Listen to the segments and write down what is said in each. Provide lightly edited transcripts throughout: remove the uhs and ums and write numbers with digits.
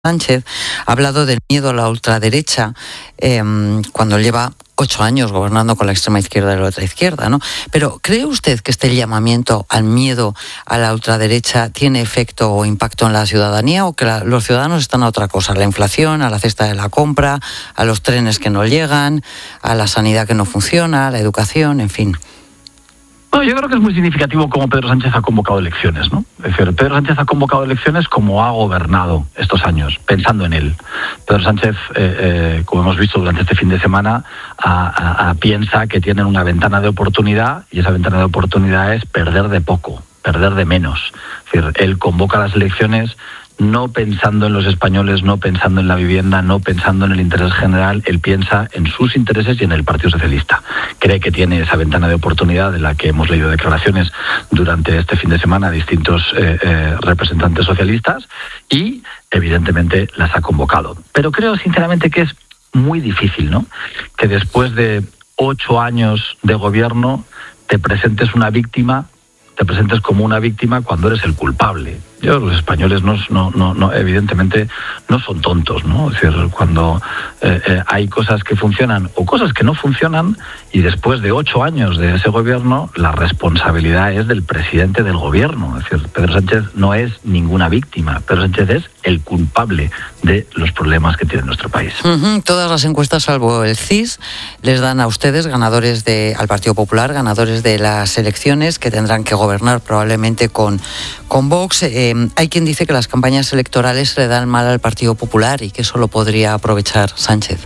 Sánchez ha hablado del miedo a la ultraderecha cuando lleva 8 años gobernando con la extrema izquierda y la otra izquierda, ¿no? Pero ¿cree usted que este llamamiento al miedo a la ultraderecha tiene efecto o impacto en la ciudadanía, o que los ciudadanos están a otra cosa? A la inflación, a la cesta de la compra, a los trenes que no llegan, a la sanidad que no funciona, a la educación, en fin. Bueno, yo creo que es muy significativo cómo Pedro Sánchez ha convocado elecciones, ¿no? Es decir, Pedro Sánchez ha convocado elecciones como ha gobernado estos años, pensando en él. Pedro Sánchez, como hemos visto durante este fin de semana, piensa que tienen una ventana de oportunidad, y esa ventana de oportunidad es perder de poco, perder de menos. Es decir, él convoca las elecciones no pensando en los españoles, no pensando en la vivienda, no pensando en el interés general. Él piensa en sus intereses y en el Partido Socialista. Cree que tiene esa ventana de oportunidad de la que hemos leído declaraciones durante este fin de semana a distintos representantes socialistas, y evidentemente las ha convocado. Pero creo sinceramente que es muy difícil, ¿no?, que después de 8 años de gobierno te presentes como una víctima cuando eres el culpable. Los españoles no evidentemente no son tontos, ¿no? Es decir, cuando hay cosas que funcionan o cosas que no funcionan, y después de 8 años de ese gobierno, la responsabilidad es del presidente del gobierno. Es decir, Pedro Sánchez no es ninguna víctima. Pedro Sánchez es el culpable de los problemas que tiene nuestro país. Todas las encuestas, salvo el CIS, les dan a ustedes, ganadores al Partido Popular, ganadores de las elecciones, que tendrán que gobernar probablemente con Vox. Hay quien dice que las campañas electorales le dan mal al Partido Popular y que eso lo podría aprovechar Sánchez.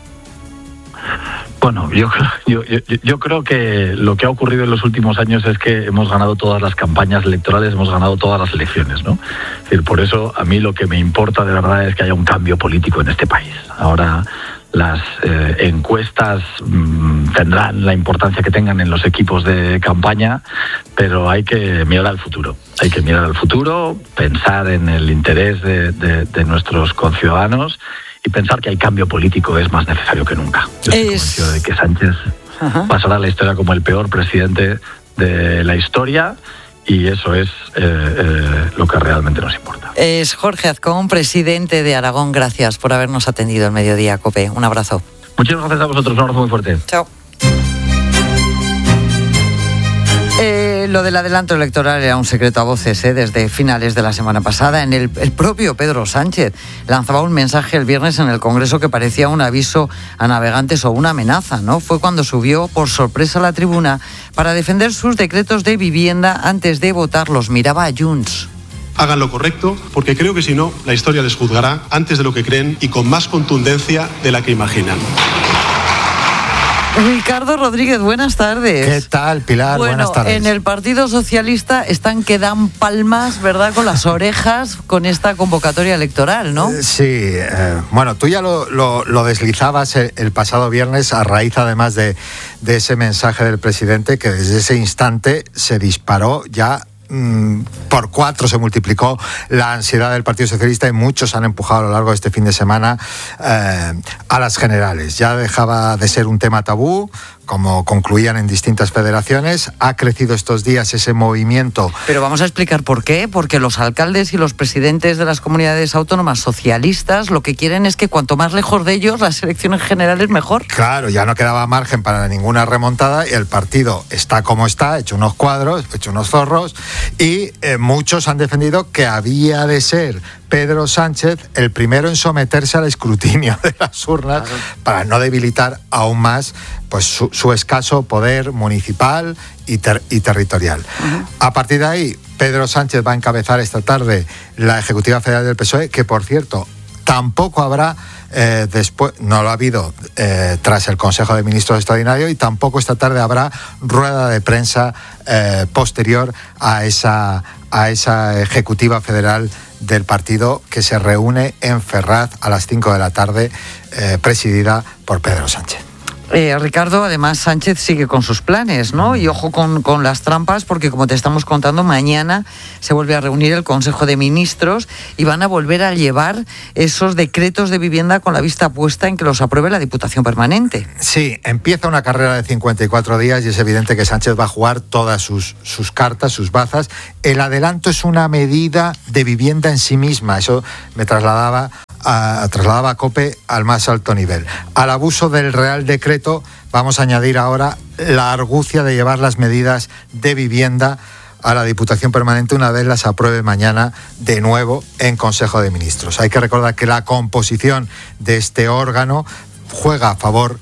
Bueno, yo creo que lo que ha ocurrido en los últimos años es que hemos ganado todas las campañas electorales, hemos ganado todas las elecciones, ¿no? Es decir, por eso a mí lo que me importa de verdad es que haya un cambio político en este país. Ahora las encuestas tendrán la importancia que tengan en los equipos de campaña, pero hay que mirar al futuro. Hay que mirar al futuro, pensar en el interés de nuestros conciudadanos y pensar que el cambio político es más necesario que nunca. Yo estoy convencido de que Sánchez pasará a la historia como el peor presidente de la historia, y eso es lo que realmente nos importa. Es Jorge Azcón, presidente de Aragón. Gracias por habernos atendido el Mediodía COPE. Un abrazo. Muchas gracias a vosotros. Un abrazo muy fuerte. Chao. Lo del adelanto electoral era un secreto a voces desde finales de la semana pasada. El propio Pedro Sánchez lanzaba un mensaje el viernes en el Congreso que parecía un aviso a navegantes o una amenaza, ¿no? Fue cuando subió por sorpresa a la tribuna para defender sus decretos de vivienda antes de votarlos. Miraba a Junts. Hagan lo correcto, porque creo que si no, la historia les juzgará antes de lo que creen y con más contundencia de la que imaginan. Ricardo Rodríguez, buenas tardes. ¿Qué tal, Pilar? Buenas tardes. En el Partido Socialista están que dan palmas, ¿verdad?, con las orejas con esta convocatoria electoral, ¿no? Sí, bueno, tú ya lo deslizabas el pasado viernes, a raíz además de ese mensaje del presidente, que desde ese instante se disparó ya. Por 4 se multiplicó la ansiedad del Partido Socialista, y muchos han empujado a lo largo de este fin de semana a las generales. Ya dejaba de ser un tema tabú, como concluían en distintas federaciones. Ha crecido estos días ese movimiento. Pero vamos a explicar por qué. Porque los alcaldes y los presidentes de las comunidades autónomas socialistas lo que quieren es que cuanto más lejos de ellos las elecciones generales, mejor. Claro, ya no quedaba margen para ninguna remontada, y el partido está como está, hecho unos cuadros, hecho unos zorros, y muchos han defendido que había de ser Pedro Sánchez el primero en someterse al escrutinio de las urnas, claro, para no debilitar aún más pues su escaso poder municipal y territorial. A partir de ahí, Pedro Sánchez va a encabezar esta tarde la Ejecutiva Federal del PSOE, que por cierto tampoco habrá después, no lo ha habido tras el Consejo de Ministros extraordinario, y tampoco esta tarde habrá rueda de prensa posterior a esa Ejecutiva Federal del partido, que se reúne en Ferraz a las 5 de la tarde, presidida por Pedro Sánchez. Ricardo, además Sánchez sigue con sus planes, ¿no? Y ojo con las trampas, porque como te estamos contando, mañana se vuelve a reunir el Consejo de Ministros y van a volver a llevar esos decretos de vivienda con la vista puesta en que los apruebe la Diputación Permanente. Sí, empieza una carrera de 54 días y es evidente que Sánchez va a jugar todas sus cartas, sus bazas. El adelanto es una medida de vivienda en sí misma, eso me trasladaba a COPE al más alto nivel. Al abuso del Real Decreto vamos a añadir ahora la argucia de llevar las medidas de vivienda a la Diputación Permanente una vez las apruebe mañana de nuevo en Consejo de Ministros. Hay que recordar que la composición de este órgano juega a favor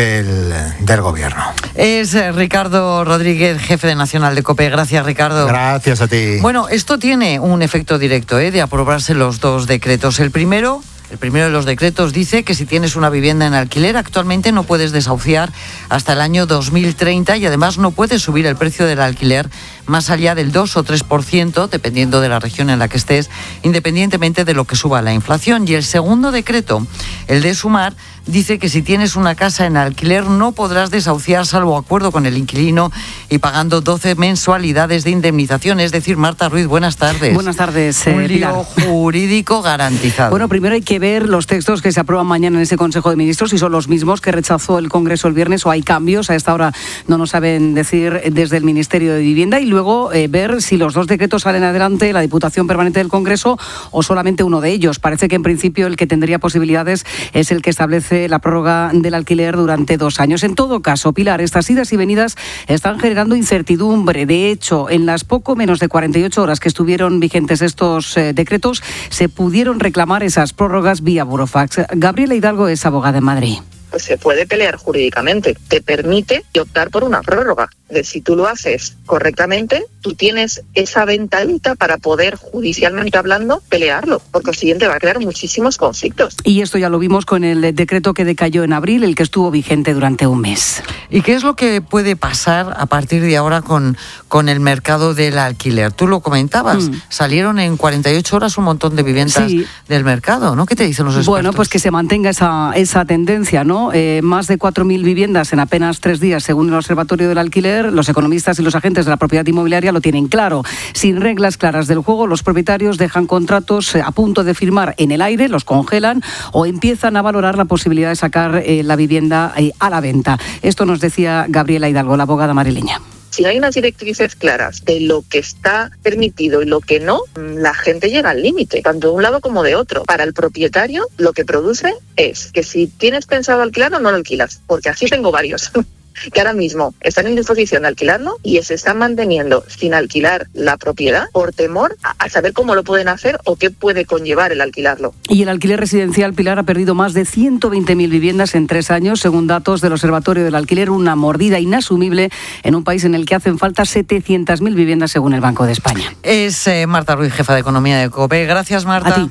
del gobierno. Es Ricardo Rodríguez, jefe de Nacional de COPE. Gracias, Ricardo. Gracias a ti. Bueno, esto tiene un efecto directo, de aprobarse los dos decretos. El primero de los decretos dice que si tienes una vivienda en alquiler, actualmente no puedes desahuciar hasta el año 2030 y además no puedes subir el precio del alquiler más allá del 2 o 3%, dependiendo de la región en la que estés, independientemente de lo que suba la inflación. Y el segundo decreto, el de Sumar, dice que si tienes una casa en alquiler no podrás desahuciar salvo acuerdo con el inquilino y pagando 12 mensualidades de indemnización. Es decir, Marta Ruiz, buenas tardes. Buenas tardes, Un lío jurídico garantizado. Bueno, primero hay que ver los textos que se aprueban mañana en ese Consejo de Ministros, si son los mismos que rechazó el Congreso el viernes o hay cambios. A esta hora no nos saben decir desde el Ministerio de Vivienda. Y luego ver si los dos decretos salen adelante, la Diputación Permanente del Congreso o solamente uno de ellos. Parece que en principio el que tendría posibilidades es el que establece la prórroga del alquiler durante 2 años. En todo caso, Pilar, estas idas y venidas están generando incertidumbre. De hecho, en las poco menos de 48 horas que estuvieron vigentes estos decretos, se pudieron reclamar esas prórrogas vía burofax. Gabriela Hidalgo es abogada en Madrid. Pues se puede pelear jurídicamente, te permite optar por una prórroga. Si tú lo haces correctamente, tú tienes esa ventanita para poder, judicialmente hablando, pelearlo. Por consiguiente, va a crear muchísimos conflictos. Y esto ya lo vimos con el decreto que decayó en abril, el que estuvo vigente durante un mes. ¿Y qué es lo que puede pasar a partir de ahora con el mercado del alquiler? Tú lo comentabas, salieron en 48 horas un montón de viviendas del mercado, ¿no? ¿Qué te dicen los expertos? Bueno, pues que se mantenga esa tendencia, ¿no? Más de 4.000 viviendas en apenas 3 días, según el Observatorio del Alquiler. Los economistas y los agentes de la propiedad inmobiliaria lo tienen claro. Sin reglas claras del juego, los propietarios dejan contratos a punto de firmar en el aire, los congelan o empiezan a valorar la posibilidad de sacar la vivienda a la venta. Esto nos decía Gabriela Hidalgo, la abogada madrileña. Si no hay unas directrices claras de lo que está permitido y lo que no, la gente llega al límite, tanto de un lado como de otro. Para el propietario, lo que produce es que si tienes pensado alquilarlo, no lo alquilas, porque así tengo varios que ahora mismo están en disposición de alquilarlo y se están manteniendo sin alquilar la propiedad por temor a saber cómo lo pueden hacer o qué puede conllevar el alquilarlo. Y el alquiler residencial, Pilar, ha perdido más de 120.000 viviendas en 3 años, según datos del Observatorio del Alquiler, una mordida inasumible en un país en el que hacen falta 700.000 viviendas, según el Banco de España. Es Marta Ruiz, jefa de Economía de COPE. Gracias, Marta. A ti.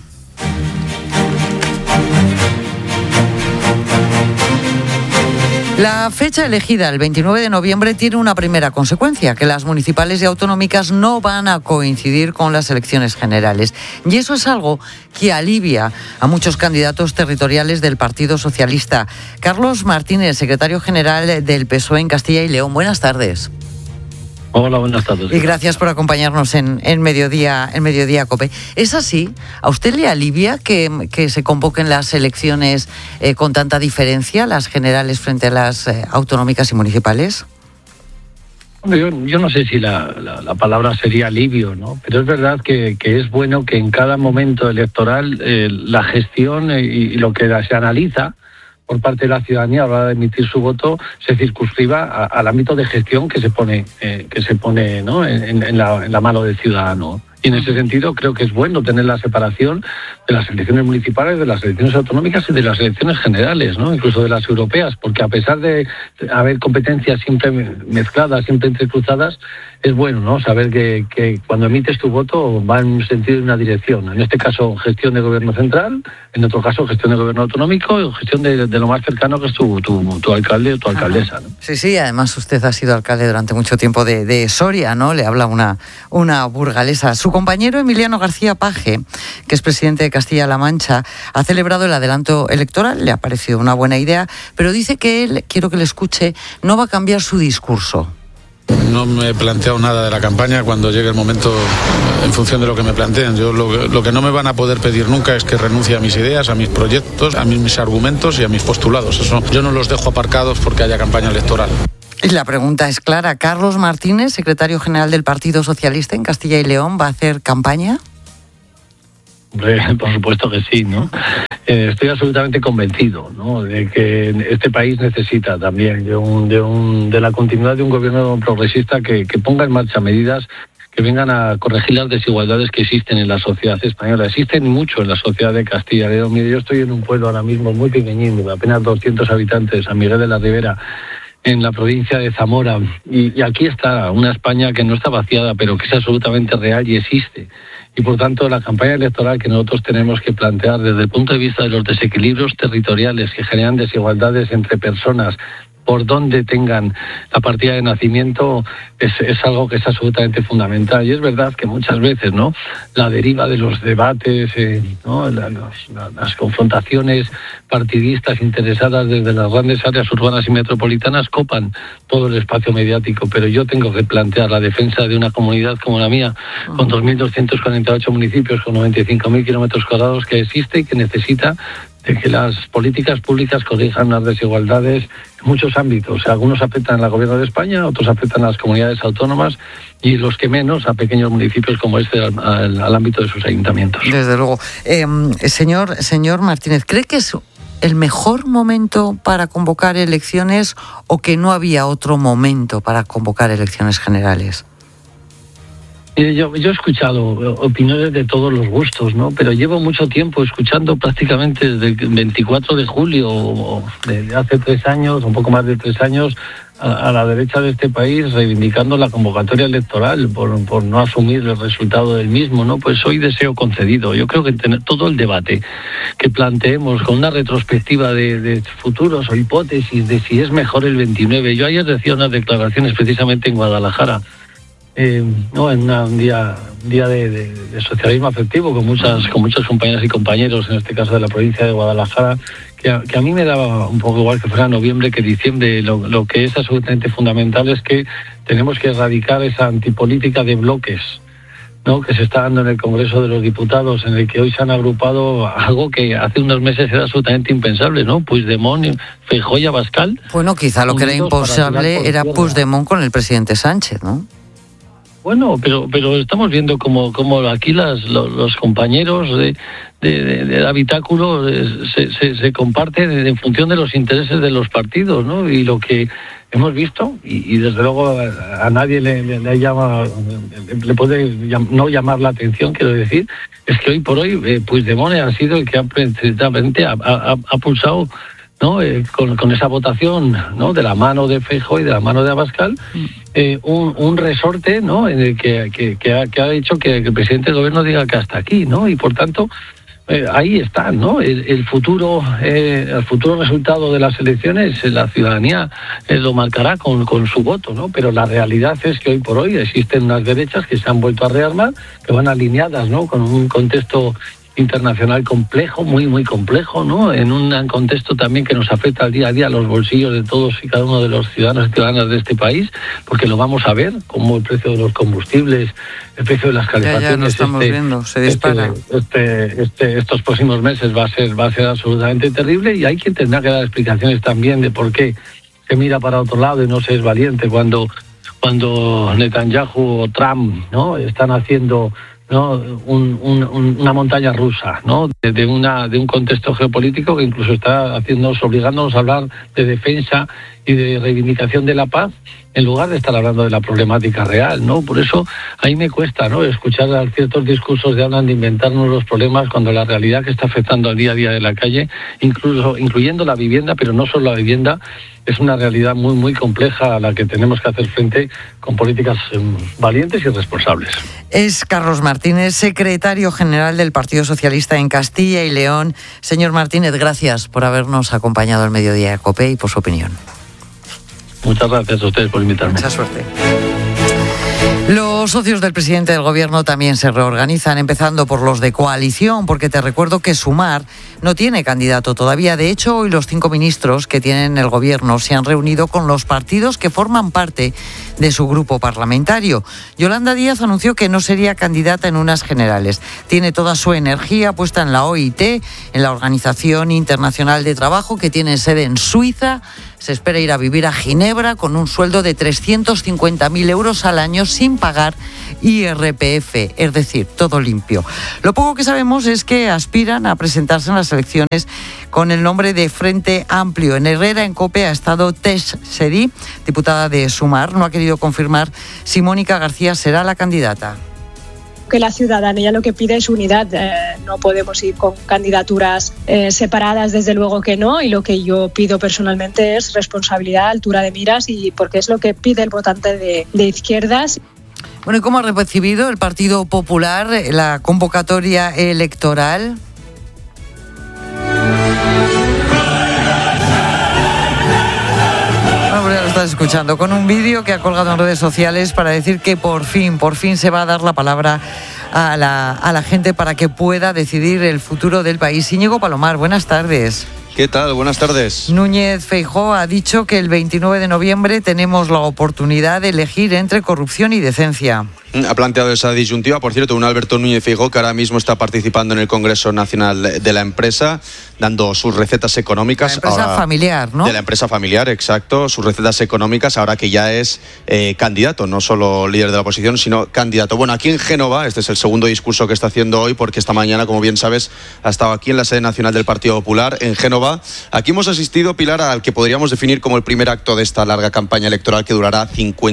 La fecha elegida, el 29 de noviembre, tiene una primera consecuencia, que las municipales y autonómicas no van a coincidir con las elecciones generales. Y eso es algo que alivia a muchos candidatos territoriales del Partido Socialista. Carlos Martínez, secretario general del PSOE en Castilla y León. Buenas tardes. Hola, buenas tardes. Y gracias por acompañarnos en Mediodía COPE. ¿Es así? ¿A usted le alivia que se convoquen las elecciones con tanta diferencia, las generales frente a las autonómicas y municipales? Yo no sé si la palabra sería alivio, ¿no? Pero es verdad que es bueno que en cada momento electoral la gestión y lo que se analiza por parte de la ciudadanía a la hora de emitir su voto se circunscriba al ámbito de gestión que se pone ¿no? en la mano del ciudadano. Y en ese sentido creo que es bueno tener la separación de las elecciones municipales, de las elecciones autonómicas y de las elecciones generales, ¿no? Incluso de las europeas, porque a pesar de haber competencias siempre mezcladas, siempre entrecruzadas, es bueno, ¿no? Saber que cuando emites tu voto va en un sentido y una dirección. En este caso, gestión de gobierno central, en otro caso, gestión de gobierno autonómico y gestión de lo más cercano que es tu alcalde o tu alcaldesa, ¿no? Sí, además usted ha sido alcalde durante mucho tiempo de Soria, ¿no? Le habla una burgalesa. Su compañero Emiliano García Paje, que es presidente de Castilla-La Mancha, ha celebrado el adelanto electoral, le ha parecido una buena idea, pero dice que él, quiero que le escuche, no va a cambiar su discurso. No me he planteado nada de la campaña. Cuando llegue el momento, en función de lo que me planteen. Yo lo que no me van a poder pedir nunca es que renuncie a mis ideas, a mis proyectos, a mis argumentos y a mis postulados. Eso yo no los dejo aparcados porque haya campaña electoral. Y la pregunta es clara. ¿Carlos Martínez, secretario general del Partido Socialista en Castilla y León, va a hacer campaña? Por supuesto que sí, ¿no? Estoy absolutamente convencido, ¿no?, de que este país necesita también de la continuidad de un gobierno progresista que ponga en marcha medidas que vengan a corregir las desigualdades que existen en la sociedad española. Existen mucho en la sociedad de Castilla y León. Mire, yo estoy en un pueblo ahora mismo muy pequeñín, de apenas 200 habitantes, San Miguel de la Ribera, en la provincia de Zamora. Y aquí está una España que no está vaciada, pero que es absolutamente real y existe. Y por tanto, la campaña electoral que nosotros tenemos que plantear desde el punto de vista de los desequilibrios territoriales que generan desigualdades entre personas, por donde tengan la partida de nacimiento, es algo que es absolutamente fundamental. Y es verdad que muchas veces, ¿no?, la deriva de los debates, ¿no?, las confrontaciones partidistas interesadas desde las grandes áreas urbanas y metropolitanas copan todo el espacio mediático, pero yo tengo que plantear la defensa de una comunidad como la mía, con 2.248 municipios, con 95.000 kilómetros cuadrados, que existe y que necesita de que las políticas públicas corrijan las desigualdades en muchos ámbitos. Algunos afectan al gobierno de España, otros afectan a las comunidades autónomas y los que menos a pequeños municipios como este al ámbito de sus ayuntamientos. Desde luego. Señor Martínez, ¿cree que es el mejor momento para convocar elecciones o que no había otro momento para convocar elecciones generales? Yo he escuchado opiniones de todos los gustos, ¿no? Pero llevo mucho tiempo escuchando prácticamente desde el 24 de julio, de hace 3 años, un poco más de 3 años, a la derecha de este país reivindicando la convocatoria electoral por no asumir el resultado del mismo, ¿no? Pues hoy deseo concedido. Yo creo que todo el debate que planteemos con una retrospectiva de futuros o hipótesis de si es mejor el 29. Yo ayer decía unas declaraciones precisamente en Guadalajara, no, en un día de socialismo afectivo con muchas compañeras y compañeros, en este caso de la provincia de Guadalajara, que a mí me daba un poco igual que fuera noviembre que diciembre. Lo que es absolutamente fundamental es que tenemos que erradicar esa antipolítica de bloques, ¿no?, que se está dando en el Congreso de los Diputados, en el que hoy se han agrupado algo que hace unos meses era absolutamente impensable, ¿no? Puigdemont, Feijóo y Abascal. Bueno, quizá lo que era impensable era Puigdemont con el presidente Sánchez, ¿no? Bueno, pero estamos viendo como aquí los compañeros de habitáculo se comparten en función de los intereses de los partidos, ¿no? Y lo que hemos visto, y desde luego a nadie le llama, le puede no llamar la atención, quiero decir, es que hoy por hoy Puigdemont ha sido el que precisamente ha pulsado, ¿no?, con esa votación, ¿no?, de la mano de Feijóo y de la mano de Abascal, un resorte, ¿no?, en el que ha hecho que el presidente del gobierno diga que hasta aquí, ¿no? Y por tanto ahí está, ¿no?, el futuro resultado de las elecciones. La ciudadanía lo marcará con su voto, ¿no? Pero la realidad es que hoy por hoy existen unas derechas que se han vuelto a rearmar, que van alineadas, ¿no?, con un contexto internacional complejo, muy muy complejo, ¿no?, en un contexto también que nos afecta al día a día a los bolsillos de todos y cada uno de los ciudadanos y ciudadanas de este país, porque lo vamos a ver, como el precio de los combustibles, el precio de las calefacciones, ya lo estamos viendo, se dispara. Estos próximos meses va a ser absolutamente terrible, y hay quien tendrá que dar explicaciones también de por qué se mira para otro lado y no se es valiente cuando Netanyahu o Trump, ¿no?, están haciendo, ¿no?, una montaña rusa, ¿no?, de un contexto geopolítico que incluso está obligándonos a hablar de defensa y de reivindicación de la paz, en lugar de estar hablando de la problemática real, ¿no? Por eso ahí me cuesta, ¿no?, escuchar ciertos discursos de hablan de inventarnos los problemas cuando la realidad que está afectando al día a día de la calle, incluyendo la vivienda, pero no solo la vivienda, es una realidad muy muy compleja a la que tenemos que hacer frente con políticas valientes y responsables. Es Carlos Martínez, secretario general del Partido Socialista en Castilla y León. Señor Martínez, gracias por habernos acompañado al mediodía de COPE y por su opinión. Muchas gracias a ustedes por invitarme. Mucha suerte. Los Los socios del presidente del gobierno también se reorganizan, empezando por los de coalición, porque te recuerdo que Sumar no tiene candidato todavía. De hecho, hoy los 5 ministros que tienen el gobierno se han reunido con los partidos que forman parte de su grupo parlamentario. Yolanda Díaz anunció que no sería candidata en unas generales. Tiene toda su energía puesta en la OIT, en la Organización Internacional de Trabajo, que tiene sede en Suiza. Se espera ir a vivir a Ginebra con un sueldo de 350.000 euros al año sin pagar IRPF, es decir, todo limpio. Lo poco que sabemos es que aspiran a presentarse en las elecciones con el nombre de Frente Amplio. En Herrera, en COPE, ha estado Teix Seri, diputada de Sumar. No ha querido confirmar si Mónica García será la candidata. Que la ciudadanía lo que pide es unidad, no podemos ir con candidaturas separadas, desde luego que no, y lo que yo pido personalmente es responsabilidad, altura de miras, y porque es lo que pide el votante de izquierdas. Bueno, ¿y cómo ha recibido el Partido Popular la convocatoria electoral? Estás escuchando con un vídeo que ha colgado en redes sociales para decir que por fin se va a dar la palabra a la gente para que pueda decidir el futuro del país. Íñigo Palomar, buenas tardes. ¿Qué tal? Buenas tardes. Núñez Feijóo ha dicho que el 29 de noviembre tenemos la oportunidad de elegir entre corrupción y decencia. Ha planteado esa disyuntiva, por cierto, un Alberto Núñez Feijóo que ahora mismo está participando en el Congreso Nacional de la empresa, dando sus recetas económicas. La empresa familiar, ¿no? De la empresa familiar, exacto, sus recetas económicas, ahora que ya es candidato, no solo líder de la oposición, sino candidato. Bueno, aquí en Génova, este es el segundo discurso que está haciendo hoy, porque esta mañana, como bien sabes, ha estado aquí en la sede nacional del Partido Popular, en Génova. Aquí hemos asistido, Pilar, al que podríamos definir como el primer acto de esta larga campaña electoral que durará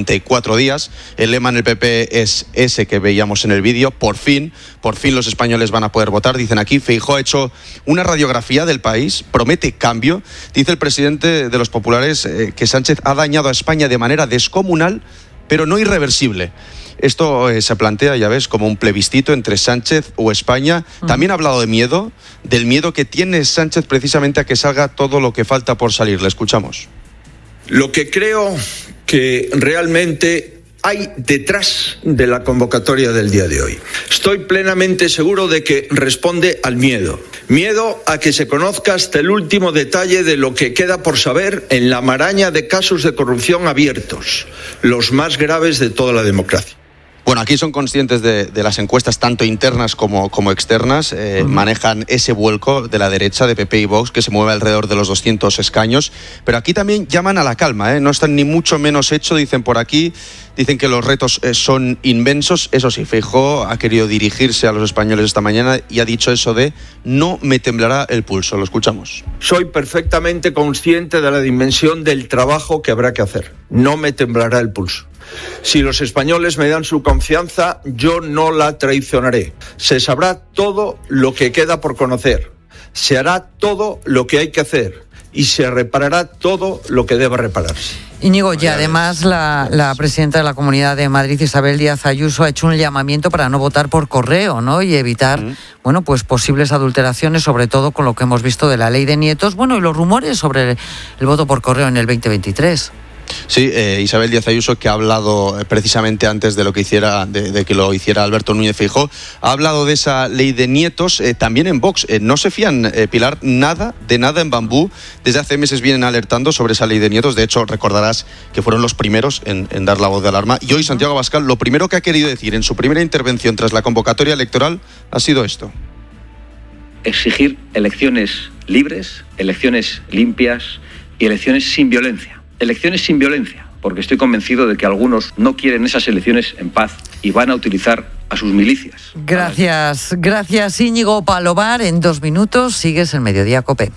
54 días. El lema en el PP es ese que veíamos en el vídeo: por fin los españoles van a poder votar. Dicen aquí, Feijóo ha hecho una radiografía del país, promete cambio. Dice el presidente de los populares que Sánchez ha dañado a España de manera descomunal, pero no irreversible. Esto se plantea, ya ves, como un plebiscito entre Sánchez o España. También ha hablado de miedo, del miedo que tiene Sánchez precisamente a que salga todo lo que falta por salir. Le escuchamos. Lo que creo que realmente hay detrás de la convocatoria del día de hoy. Estoy plenamente seguro de que responde al miedo. Miedo a que se conozca hasta el último detalle de lo que queda por saber en la maraña de casos de corrupción abiertos, los más graves de toda la democracia. Bueno, aquí son conscientes de las encuestas, tanto internas como externas. Manejan ese vuelco de la derecha, de PP y Vox, que se mueve alrededor de los 200 escaños. Pero aquí también llaman a la calma, no están ni mucho menos hecho, dicen por aquí. Dicen que los retos son inmensos. Eso sí, Feijóo ha querido dirigirse a los españoles esta mañana y ha dicho eso de no me temblará el pulso. Lo escuchamos. Soy perfectamente consciente de la dimensión del trabajo que habrá que hacer. No me temblará el pulso. Si los españoles me dan su confianza, yo no la traicionaré. Se sabrá todo lo que queda por conocer. Se hará todo lo que hay que hacer. Y se reparará todo lo que deba repararse. Íñigo, y además la presidenta de la Comunidad de Madrid, Isabel Díaz Ayuso, ha hecho un llamamiento para no votar por correo, ¿no? Y evitar, bueno, pues posibles adulteraciones, sobre todo con lo que hemos visto de la ley de nietos, bueno, y los rumores sobre el voto por correo en el 2023. Sí, Isabel Díaz Ayuso, que ha hablado precisamente antes de lo que hiciera, de que lo hiciera Alberto Núñez Feijóo, ha hablado de esa ley de nietos. También en Vox no se fían, Pilar, de nada en Bambú. Desde hace meses vienen alertando sobre esa ley de nietos. De hecho, recordarás que fueron los primeros en dar la voz de alarma. Y hoy Santiago Abascal, lo primero que ha querido decir en su primera intervención tras la convocatoria electoral ha sido esto. Exigir elecciones libres, elecciones limpias y elecciones sin violencia. Elecciones sin violencia, porque estoy convencido de que algunos no quieren esas elecciones en paz y van a utilizar a sus milicias. Gracias Íñigo Palomar. En 2 minutos sigues el Mediodía COPE.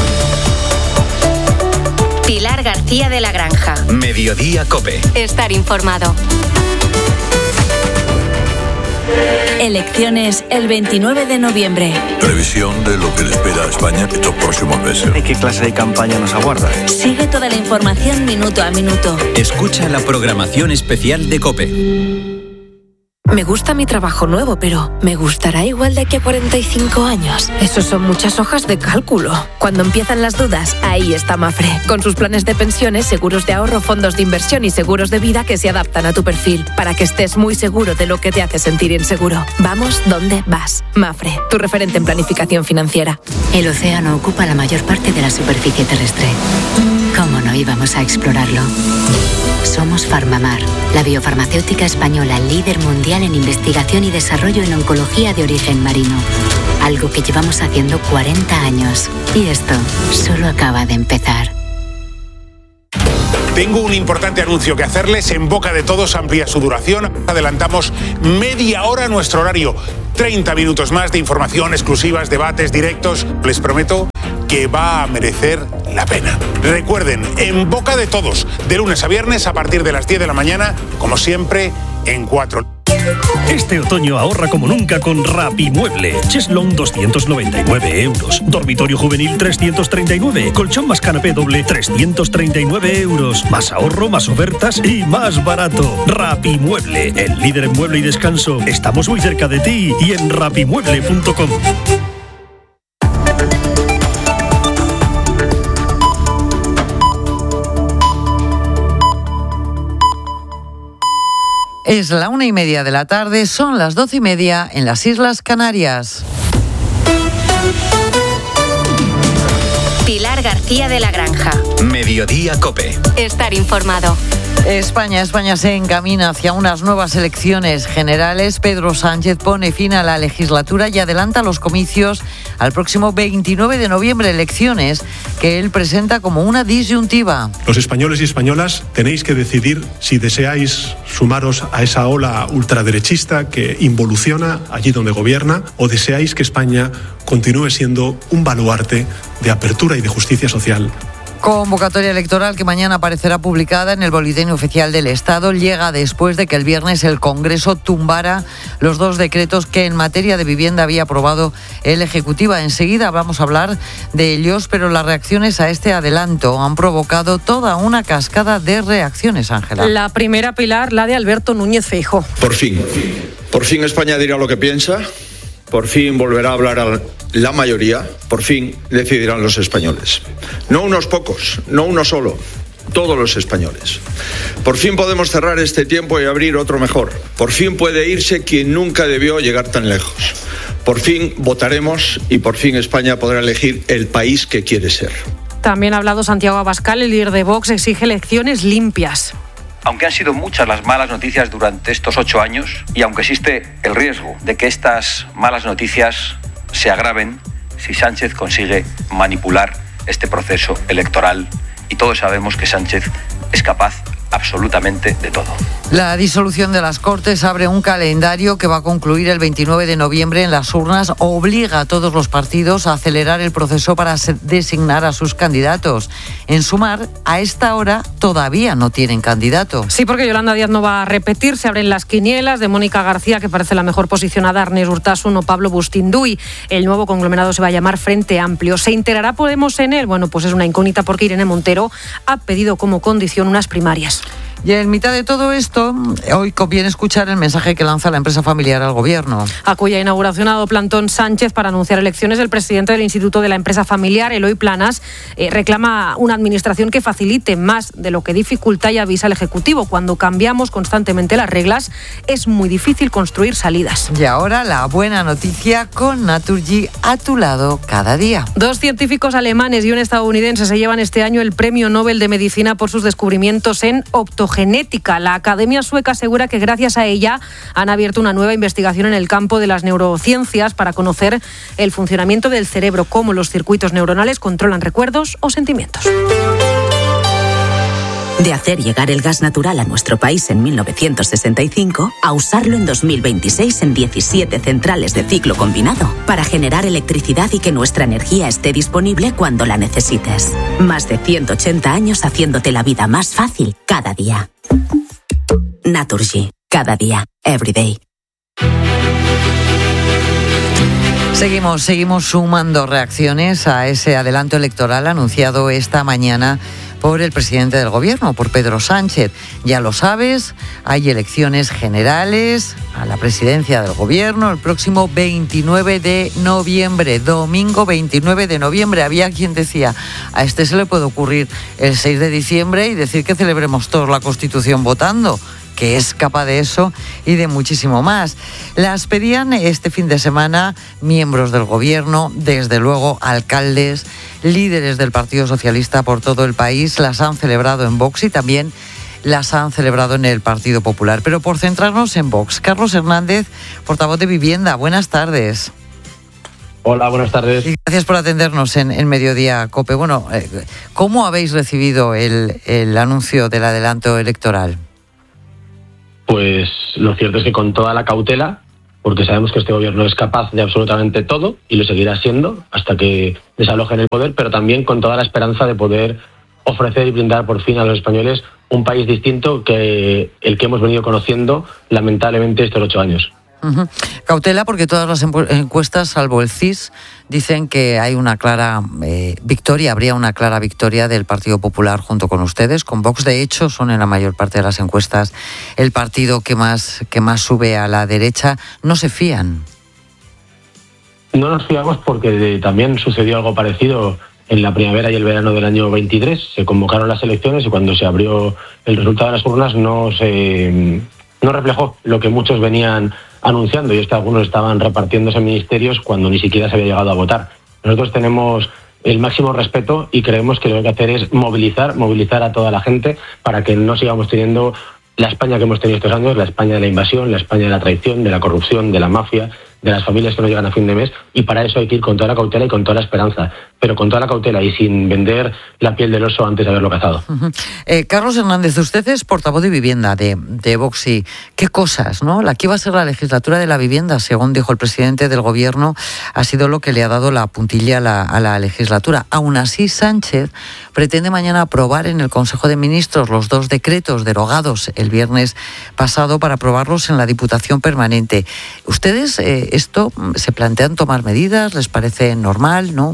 Pilar García de la Granja. Mediodía COPE. Estar informado. Elecciones el 29 de noviembre. Previsión de lo que le espera a España estos próximos meses. ¿Qué clase de campaña nos aguarda? Sigue toda la información minuto a minuto. Escucha la programación especial de COPE. Me gusta mi trabajo nuevo, pero ¿me gustará igual de aquí a 45 años? Eso son muchas hojas de cálculo. Cuando empiezan las dudas, ahí está Mapfre, con sus planes de pensiones, seguros de ahorro, fondos de inversión y seguros de vida que se adaptan a tu perfil, para que estés muy seguro de lo que te hace sentir inseguro. Vamos donde vas. Mapfre, tu referente en planificación financiera. El océano ocupa la mayor parte de la superficie terrestre. ¿Cómo no íbamos a explorarlo? Somos Farmamar, la biofarmacéutica española líder mundial en investigación y desarrollo en oncología de origen marino. Algo que llevamos haciendo 40 años. Y esto solo acaba de empezar. Tengo un importante anuncio que hacerles. En Boca de Todos amplía su duración. Adelantamos media hora nuestro horario. 30 minutos más de información, exclusivas, debates, directos. Les prometo que va a merecer la pena. Recuerden, En Boca de Todos, de lunes a viernes a partir de las 10 de la mañana, como siempre, en 4. Este otoño ahorra como nunca con Rapimueble. Cheslong 299 euros. Dormitorio juvenil 339. Colchón más canapé doble 339 euros. Más ahorro, más ofertas y más barato. Rapimueble, el líder en mueble y descanso. Estamos muy cerca de ti y en rapimueble.com. Es la 1:30 de la tarde, son las 12:30 en las Islas Canarias. Pilar García de la Granja. Mediodía COPE. Estar informado. España se encamina hacia unas nuevas elecciones generales. Pedro Sánchez pone fin a la legislatura y adelanta los comicios al próximo 29 de noviembre, elecciones que él presenta como una disyuntiva. Los españoles y españolas tenéis que decidir si deseáis sumaros a esa ola ultraderechista que involuciona allí donde gobierna, o deseáis que España continúe siendo un baluarte de apertura y de justicia social. Convocatoria electoral que mañana aparecerá publicada en el Boletín Oficial del Estado. Llega después de que el viernes el Congreso tumbara los 2 decretos que en materia de vivienda había aprobado el Ejecutivo. Enseguida vamos a hablar de ellos, pero las reacciones a este adelanto han provocado toda una cascada de reacciones, Ángela. La primera, Pilar, la de Alberto Núñez Feijóo. Por fin España dirá lo que piensa. Por fin volverá a hablar a la mayoría, por fin decidirán los españoles. No unos pocos, no uno solo, todos los españoles. Por fin podemos cerrar este tiempo y abrir otro mejor. Por fin puede irse quien nunca debió llegar tan lejos. Por fin votaremos y por fin España podrá elegir el país que quiere ser. También ha hablado Santiago Abascal, el líder de Vox, exige elecciones limpias. Aunque han sido muchas las malas noticias durante estos 8 años y aunque existe el riesgo de que estas malas noticias se agraven si Sánchez consigue manipular este proceso electoral, y todos sabemos que Sánchez es capaz absolutamente de todo. La disolución de las Cortes abre un calendario que va a concluir el 29 de noviembre en las urnas. Obliga a todos los partidos a acelerar el proceso para designar a sus candidatos. En Sumar, a esta hora todavía no tienen candidato. Sí, porque Yolanda Díaz no va a repetir. Se abren las quinielas de Mónica García, que parece la mejor posicionada, Ernest Urtasun o Pablo Bustinduy. El nuevo conglomerado se va a llamar Frente Amplio. ¿Se integrará Podemos en él? Bueno, pues es una incógnita, porque Irene Montero ha pedido como condición unas primarias. Y en mitad de todo esto, hoy conviene escuchar el mensaje que lanza la empresa familiar al gobierno. A cuya inauguración ha dado plantón Sánchez para anunciar elecciones. El presidente del Instituto de la Empresa Familiar, Eloy Planas, reclama una administración que facilite más de lo que dificulta, y avisa al Ejecutivo: cuando cambiamos constantemente las reglas, es muy difícil construir salidas. Y ahora la buena noticia con Naturgy a tu lado cada día. 2 científicos alemanes y un estadounidense se llevan este año el Premio Nobel de Medicina por sus descubrimientos en optogenética. La Academia Sueca asegura que gracias a ella han abierto una nueva investigación en el campo de las neurociencias para conocer el funcionamiento del cerebro, cómo los circuitos neuronales controlan recuerdos o sentimientos. De hacer llegar el gas natural a nuestro país en 1965 a usarlo en 2026 en 17 centrales de ciclo combinado para generar electricidad y que nuestra energía esté disponible cuando la necesites. Más de 180 años haciéndote la vida más fácil cada día. Naturgy. Cada día. Every day. Seguimos sumando reacciones a ese adelanto electoral anunciado esta mañana por el presidente del gobierno, por Pedro Sánchez. Ya lo sabes, hay elecciones generales a la presidencia del gobierno el próximo 29 de noviembre, domingo 29 de noviembre. Había quien decía, a este se le puede ocurrir el 6 de diciembre y decir que celebremos todos la Constitución votando, que es capaz de eso y de muchísimo más. Las pedían este fin de semana miembros del gobierno, desde luego alcaldes, líderes del Partido Socialista por todo el país, las han celebrado en Vox y también las han celebrado en el Partido Popular. Pero por centrarnos en Vox, Carlos Hernández, portavoz de Vivienda, buenas tardes. Hola, buenas tardes. Y gracias por atendernos en Mediodía COPE. Bueno, ¿cómo habéis recibido el anuncio del adelanto electoral? Pues lo cierto es que con toda la cautela, porque sabemos que este gobierno es capaz de absolutamente todo y lo seguirá siendo hasta que desaloje en el poder, pero también con toda la esperanza de poder ofrecer y brindar por fin a los españoles un país distinto que el que hemos venido conociendo lamentablemente estos 8 años. Uh-huh. Cautela porque todas las encuestas, salvo el CIS, dicen que hay una clara victoria, habría una clara victoria del Partido Popular junto con ustedes. Con Vox, de hecho, son en la mayor parte de las encuestas el partido que más sube a la derecha. ¿No se fían? No nos fiamos porque también sucedió algo parecido en la primavera y el verano del año 23. Se convocaron las elecciones y cuando se abrió el resultado de las urnas no reflejó lo que muchos venían anunciando, y es que algunos estaban repartiéndose en ministerios cuando ni siquiera se había llegado a votar. Nosotros tenemos el máximo respeto y creemos que lo que hay que hacer es movilizar a toda la gente para que no sigamos teniendo la España que hemos tenido estos años, la España de la invasión, la España de la traición, de la corrupción, de la mafia, de las familias que no llegan a fin de mes, y para eso hay que ir con toda la cautela y con toda la esperanza, pero con toda la cautela y sin vender la piel del oso antes de haberlo cazado. Uh-huh. Carlos Hernández, usted es portavoz de Vivienda de Vox. Y ¿qué cosas, no? La que iba a ser la legislatura de la vivienda, según dijo el presidente del gobierno, ha sido lo que le ha dado la puntilla a la legislatura. Aún así, Sánchez pretende mañana aprobar en el Consejo de Ministros los 2 decretos derogados el viernes pasado para aprobarlos en la Diputación Permanente. ¿Ustedes esto se plantean tomar medidas? ¿Les parece normal, no?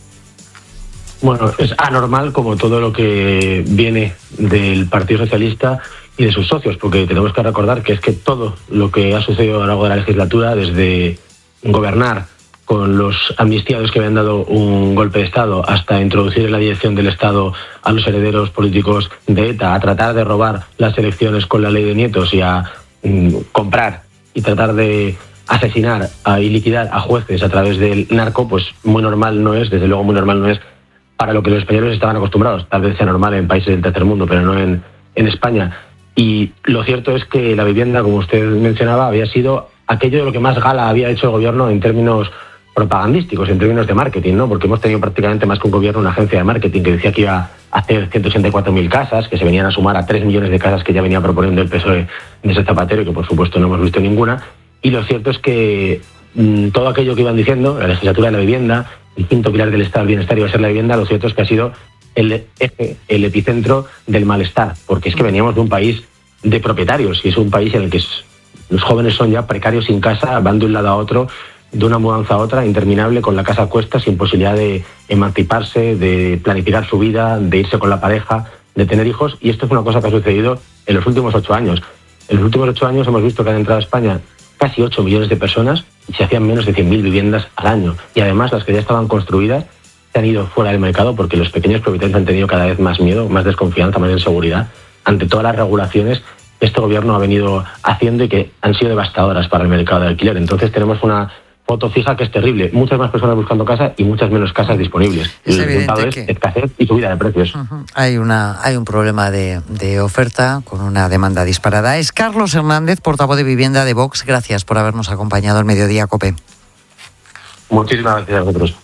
Bueno, es anormal como todo lo que viene del Partido Socialista y de sus socios, porque tenemos que recordar que es que todo lo que ha sucedido a lo largo de la legislatura, desde gobernar con los amnistiados que habían dado un golpe de Estado hasta introducir en la dirección del Estado a los herederos políticos de ETA, a tratar de robar las elecciones con la ley de nietos y a comprar y tratar de asesinar y liquidar a jueces a través del narco, pues muy normal no es, desde luego muy normal no es para lo que los españoles estaban acostumbrados. Tal vez sea normal en países del tercer mundo, pero no en España. Y lo cierto es que la vivienda, como usted mencionaba, había sido aquello de lo que más gala había hecho el gobierno en términos propagandísticos, en términos de marketing, ¿no? Porque hemos tenido prácticamente más que un gobierno, una agencia de marketing que decía que iba a hacer 184.000 casas, que se venían a sumar a 3 millones de casas que ya venía proponiendo el PSOE de ese Zapatero y que por supuesto no hemos visto ninguna. Y lo cierto es que todo aquello que iban diciendo, la legislatura de la vivienda, el quinto pilar del Estado del bienestar iba a ser la vivienda, lo cierto es que ha sido el epicentro del malestar, porque es que veníamos de un país de propietarios y es un país en el que los jóvenes son ya precarios sin casa, van de un lado a otro, de una mudanza a otra, interminable, con la casa a cuestas, sin posibilidad de emanciparse, de planificar su vida, de irse con la pareja, de tener hijos, y esto es una cosa que ha sucedido en los últimos 8 años. En los últimos 8 años hemos visto que han entrado a España casi 8 millones de personas y se hacían menos de 100.000 viviendas al año. Y además las que ya estaban construidas se han ido fuera del mercado porque los pequeños propietarios han tenido cada vez más miedo, más desconfianza, más inseguridad ante todas las regulaciones que este gobierno ha venido haciendo y que han sido devastadoras para el mercado de alquiler. Entonces tenemos una foto fija que es terrible. Muchas más personas buscando casa y muchas menos casas disponibles. Es el resultado es escasez y subida de precios. Uh-huh. Hay un problema de oferta con una demanda disparada. Es Carlos Hernández, portavoz de Vivienda de Vox. Gracias por habernos acompañado al Mediodía COPE. Muchísimas gracias a vosotros.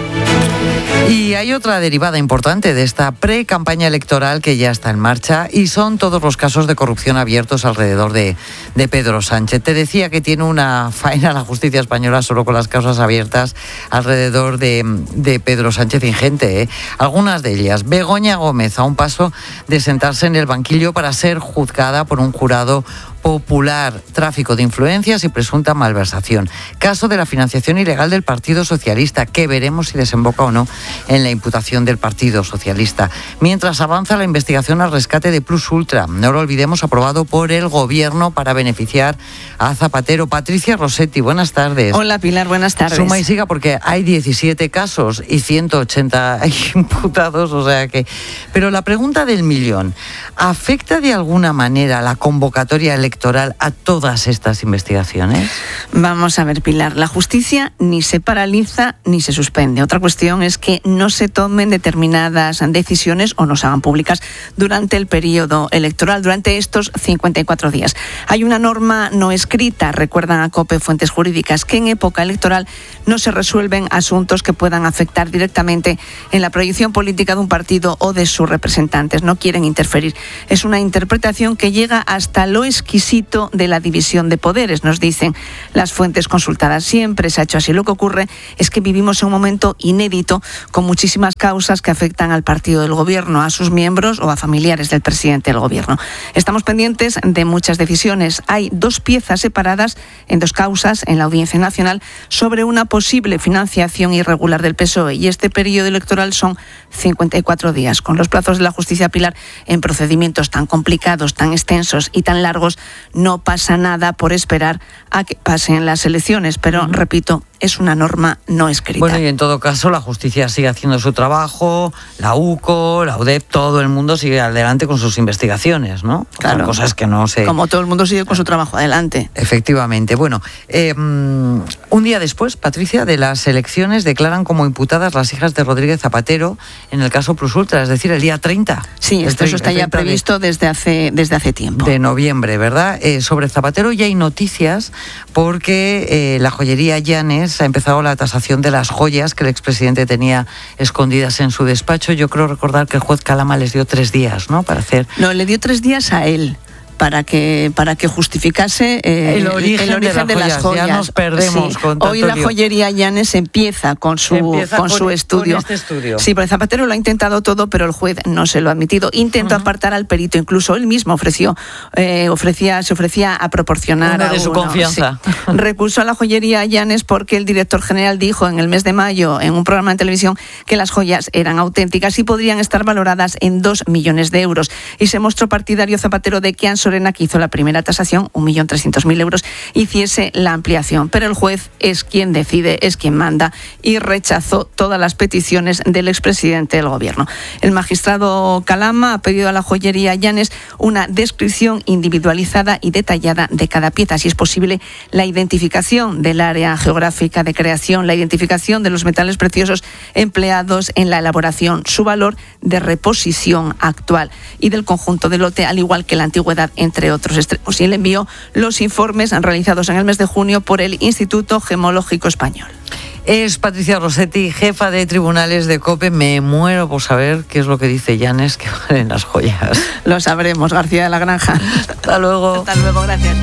Y hay otra derivada importante de esta pre-campaña electoral que ya está en marcha y son todos los casos de corrupción abiertos alrededor de Pedro Sánchez. Te decía que tiene una faena la justicia española solo con las causas abiertas alrededor de Pedro Sánchez ingente, ¿eh? Algunas de ellas. Begoña Gómez, a un paso de sentarse en el banquillo para ser juzgada por un jurado popular, tráfico de influencias y presunta malversación. Caso de la financiación ilegal del Partido Socialista, que veremos si desemboca o no en la imputación del Partido Socialista. Mientras avanza la investigación al rescate de Plus Ultra, no lo olvidemos, aprobado por el Gobierno para beneficiar a Zapatero. Patricia Rossetti, buenas tardes. Hola Pilar, buenas tardes. Suma y siga porque hay 17 casos y 180 imputados, o sea que... Pero la pregunta del millón, ¿afecta de alguna manera la convocatoria electoral a todas estas investigaciones? Vamos a ver, Pilar, la justicia ni se paraliza ni se suspende. Otra cuestión es que no se tomen determinadas decisiones o no se hagan públicas durante el periodo electoral, durante estos 54 días. Hay una norma no escrita, recuerdan a COPE fuentes jurídicas, que en época electoral no se resuelven asuntos que puedan afectar directamente en la proyección política de un partido o de sus representantes. No quieren interferir. Es una interpretación que llega hasta lo exquisito de la división de poderes, nos dicen las fuentes consultadas. Siempre se ha hecho así. Lo que ocurre es que vivimos en un momento inédito con muchísimas causas que afectan al partido del Gobierno, a sus miembros o a familiares del presidente del Gobierno. Estamos pendientes de muchas decisiones. Hay 2 piezas separadas en 2 causas en la Audiencia Nacional sobre una posible financiación irregular del PSOE, y este periodo electoral son 54 días. Con los plazos de la justicia, Pilar, en procedimientos tan complicados, tan extensos y tan largos, no pasa nada por esperar a que pasen las elecciones, pero repito, es una norma no escrita. Bueno, y en todo caso la justicia sigue haciendo su trabajo, la UCO, la UDEP, todo el mundo sigue adelante con sus investigaciones, ¿no? Claro. Son cosas que no se... Como todo el mundo sigue con su trabajo adelante. Efectivamente. Bueno, un día después, Patricia, de las elecciones declaran como imputadas las hijas de Rodríguez Zapatero en el caso Plus Ultra, es decir, el día 30. Sí, eso está ya previsto desde hace tiempo. De noviembre, ¿verdad? Sobre Zapatero ya hay noticias porque la joyería Llanes ha empezado la tasación de las joyas que el expresidente tenía escondidas en su despacho. Yo creo recordar que el juez Calama les dio 3 días, ¿no? Para hacer... No, le dio 3 días a él. Para que justificase el origen de las joyas. Ya nos perdemos, sí. Con tanto Hoy la joyería Llanes empieza con su estudio. Con este estudio. Sí, pero Zapatero lo ha intentado todo, pero el juez no se lo ha admitido. Intentó apartar al perito, incluso él mismo se ofrecía a proporcionar uno de su confianza. Sí. Recusó a la joyería Llanes porque el director general dijo en el mes de mayo en un programa de televisión que las joyas eran auténticas y podrían estar valoradas en 2 millones de euros. Y se mostró partidario Zapatero de que Sorena, que hizo la primera tasación, 1.300.000 euros, hiciese la ampliación. Pero el juez es quien decide, es quien manda, y rechazó todas las peticiones del expresidente del Gobierno. El magistrado Calama ha pedido a la joyería Llanes una descripción individualizada y detallada de cada pieza, si es posible la identificación del área geográfica de creación, la identificación de los metales preciosos empleados en la elaboración, su valor de reposición actual y del conjunto de lote, al igual que la antigüedad, entre otros extremos. Y él envió los informes realizados en el mes de junio por el Instituto Gemológico Español. Es Patricia Rossetti, jefa de tribunales de COPE. Me muero por saber qué es lo que dice Llanes que valen las joyas. Lo sabremos, García de la Granja. Hasta luego. Hasta luego, gracias.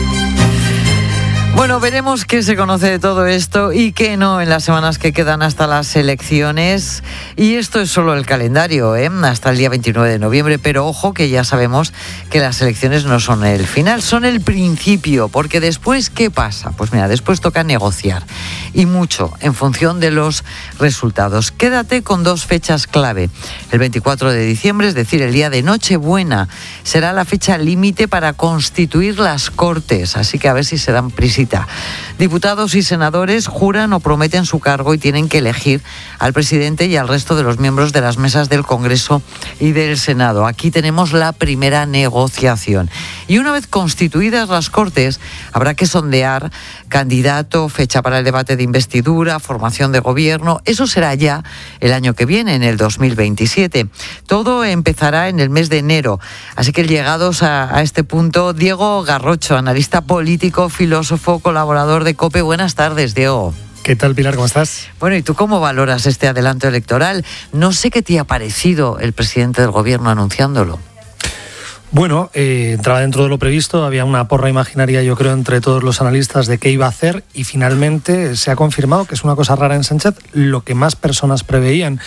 Bueno, veremos qué se conoce de todo esto y qué no en las semanas que quedan hasta las elecciones. Y esto es solo el calendario, hasta el día 29 de noviembre. Pero ojo, que ya sabemos que las elecciones no son el final, son el principio. Porque después, ¿qué pasa? Pues mira, después toca negociar. Y mucho, en función de los resultados. Quédate con 2 fechas clave. El 24 de diciembre, es decir, el día de Nochebuena, será la fecha límite para constituir las Cortes. Así que a ver si se dan prisita. Diputados y senadores juran o prometen su cargo y tienen que elegir al presidente y al resto de los miembros de las mesas del Congreso y del Senado. Aquí tenemos la primera negociación. Y una vez constituidas las Cortes, habrá que sondear candidato, fecha para el debate de investidura, formación de gobierno. Eso será ya el año que viene, en el 2027. Todo empezará en el mes de enero. Así que llegados a este punto, Diego Garrocho, analista político, filósofo, colaborador de COPE. Buenas tardes, Diego. ¿Qué tal, Pilar? ¿Cómo estás? Bueno, ¿y tú cómo valoras este adelanto electoral? No sé qué te ha parecido el presidente del Gobierno anunciándolo. Bueno, entraba dentro de lo previsto, había una porra imaginaria, yo creo, entre todos los analistas de qué iba a hacer, y finalmente se ha confirmado que es una cosa rara en Sánchez, lo que más personas preveían.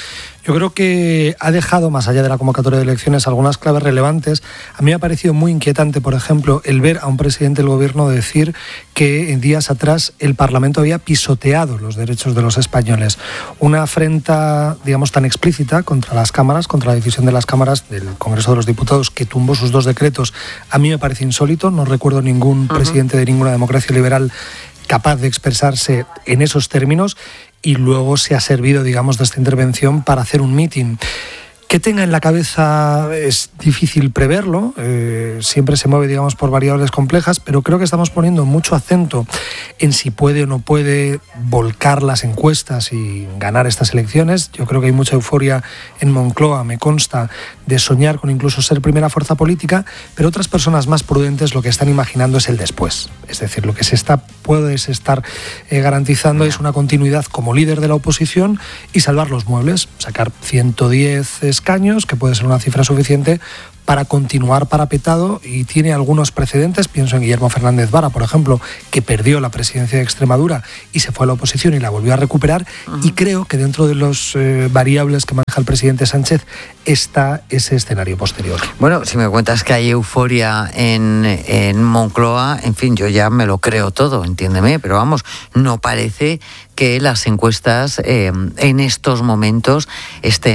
Yo creo que ha dejado, más allá de la convocatoria de elecciones, algunas claves relevantes. A mí me ha parecido muy inquietante, por ejemplo, el ver a un presidente del gobierno decir que en días atrás el Parlamento había pisoteado los derechos de los españoles. Una afrenta, digamos, tan explícita contra las cámaras, contra la decisión de las cámaras del Congreso de los Diputados, que tumbó sus 2 decretos, a mí me parece insólito. No recuerdo ningún presidente de ninguna democracia liberal capaz de expresarse en esos términos, y luego se ha servido, digamos, de esta intervención para hacer un mitin. ¿Qué tenga en la cabeza? Es difícil preverlo, siempre se mueve, digamos, por variables complejas, pero creo que estamos poniendo mucho acento en si puede o no puede volcar las encuestas y ganar estas elecciones. Yo creo que hay mucha euforia en Moncloa, me consta, de soñar con incluso ser primera fuerza política, pero otras personas más prudentes lo que están imaginando es el después. Es decir, lo que puedes estar garantizando es una continuidad como líder de la oposición y salvar los muebles, sacar 110 escaños, que puede ser una cifra suficiente para continuar parapetado, y tiene algunos precedentes. Pienso en Guillermo Fernández Vara, por ejemplo, que perdió la presidencia de Extremadura y se fue a la oposición y la volvió a recuperar. Y creo que dentro de los variables que maneja el presidente Sánchez está ese escenario posterior. Bueno, si me cuentas que hay euforia en Moncloa, en fin, yo ya me lo creo todo, entiéndeme, pero vamos, no parece que las encuestas en estos momentos esté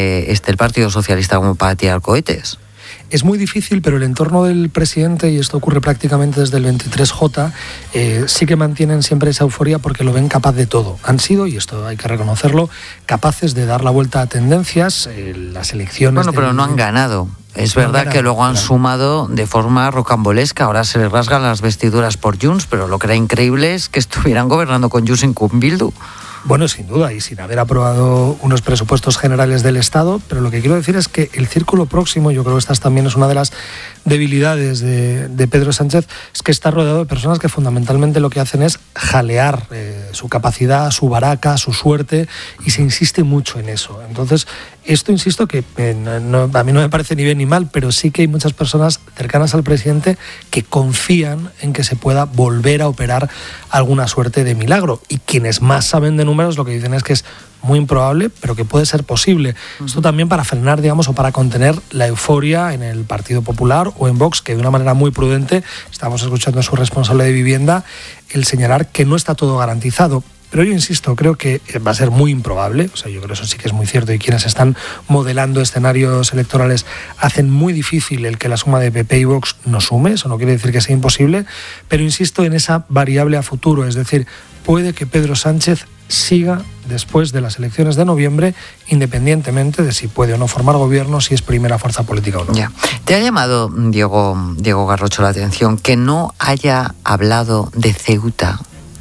el Partido Socialista como para tirar cohetes. Es muy difícil, pero el entorno del presidente, y esto ocurre prácticamente desde el 23J, sí que mantienen siempre esa euforia porque lo ven capaz de todo. Han sido, y esto hay que reconocerlo, capaces de dar la vuelta a tendencias, las elecciones... Bueno, pero no han ganado. Es verdad que luego han sumado de forma rocambolesca. Ahora se les rasgan las vestiduras por Junts, pero lo que era increíble es que estuvieran gobernando con Junts y con Bildu. Bueno, sin duda, y sin haber aprobado unos presupuestos generales del Estado, pero lo que quiero decir es que el círculo próximo, yo creo que esta también es una de las debilidades de Pedro Sánchez, es que está rodeado de personas que fundamentalmente lo que hacen es jalear su capacidad, su baraca, su suerte, y se insiste mucho en eso. Entonces, esto, insisto, que a mí no me parece ni bien ni mal, pero sí que hay muchas personas cercanas al presidente que confían en que se pueda volver a operar alguna suerte de milagro, y quienes más saben de números lo que dicen es que es muy improbable, pero que puede ser posible. Esto también para frenar, digamos, o para contener la euforia en el Partido Popular o en Vox, que de una manera muy prudente, estamos escuchando a su responsable de vivienda, el señalar que no está todo garantizado. Pero yo insisto, creo que va a ser muy improbable, o sea, yo creo que eso sí que es muy cierto, y quienes están modelando escenarios electorales hacen muy difícil el que la suma de PP y Vox no sume. Eso no quiere decir que sea imposible, pero insisto en esa variable a futuro, es decir, puede que Pedro Sánchez siga después de las elecciones de noviembre, independientemente de si puede o no formar gobierno, si es primera fuerza política o no. Ya. ¿Te ha llamado, Diego Garrocho, la atención que no haya hablado de Ceuta?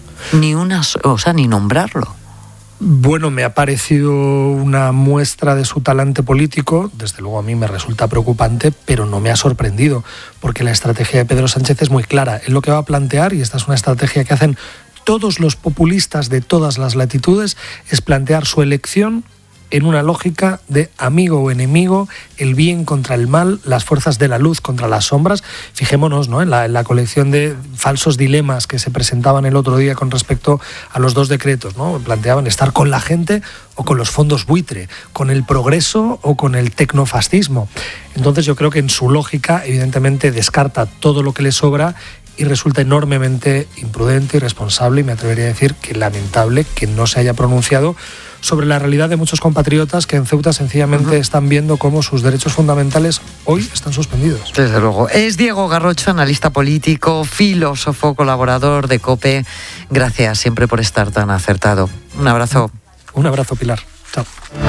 Ni nombrarlo. Bueno, me ha parecido una muestra de su talante político. Desde luego a mí me resulta preocupante, pero no me ha sorprendido, porque la estrategia de Pedro Sánchez es muy clara. Él lo que va a plantear, y esta es una estrategia que hacen todos los populistas de todas las latitudes, es plantear su elección en una lógica de amigo o enemigo, el bien contra el mal, las fuerzas de la luz contra las sombras. Fijémonos, ¿no?, en la colección de falsos dilemas que se presentaban el otro día con respecto a los 2 decretos, ¿no? Planteaban estar con la gente o con los fondos buitre, con el progreso o con el tecnofascismo. Entonces yo creo que en su lógica, evidentemente, descarta todo lo que le sobra y resulta enormemente imprudente, irresponsable, y me atrevería a decir que lamentable que no se haya pronunciado sobre la realidad de muchos compatriotas que en Ceuta sencillamente están viendo cómo sus derechos fundamentales hoy están suspendidos. Desde luego. Es Diego Garrocho, analista político, filósofo, colaborador de COPE. Gracias siempre por estar tan acertado. Un abrazo. Un abrazo, Pilar. Chao.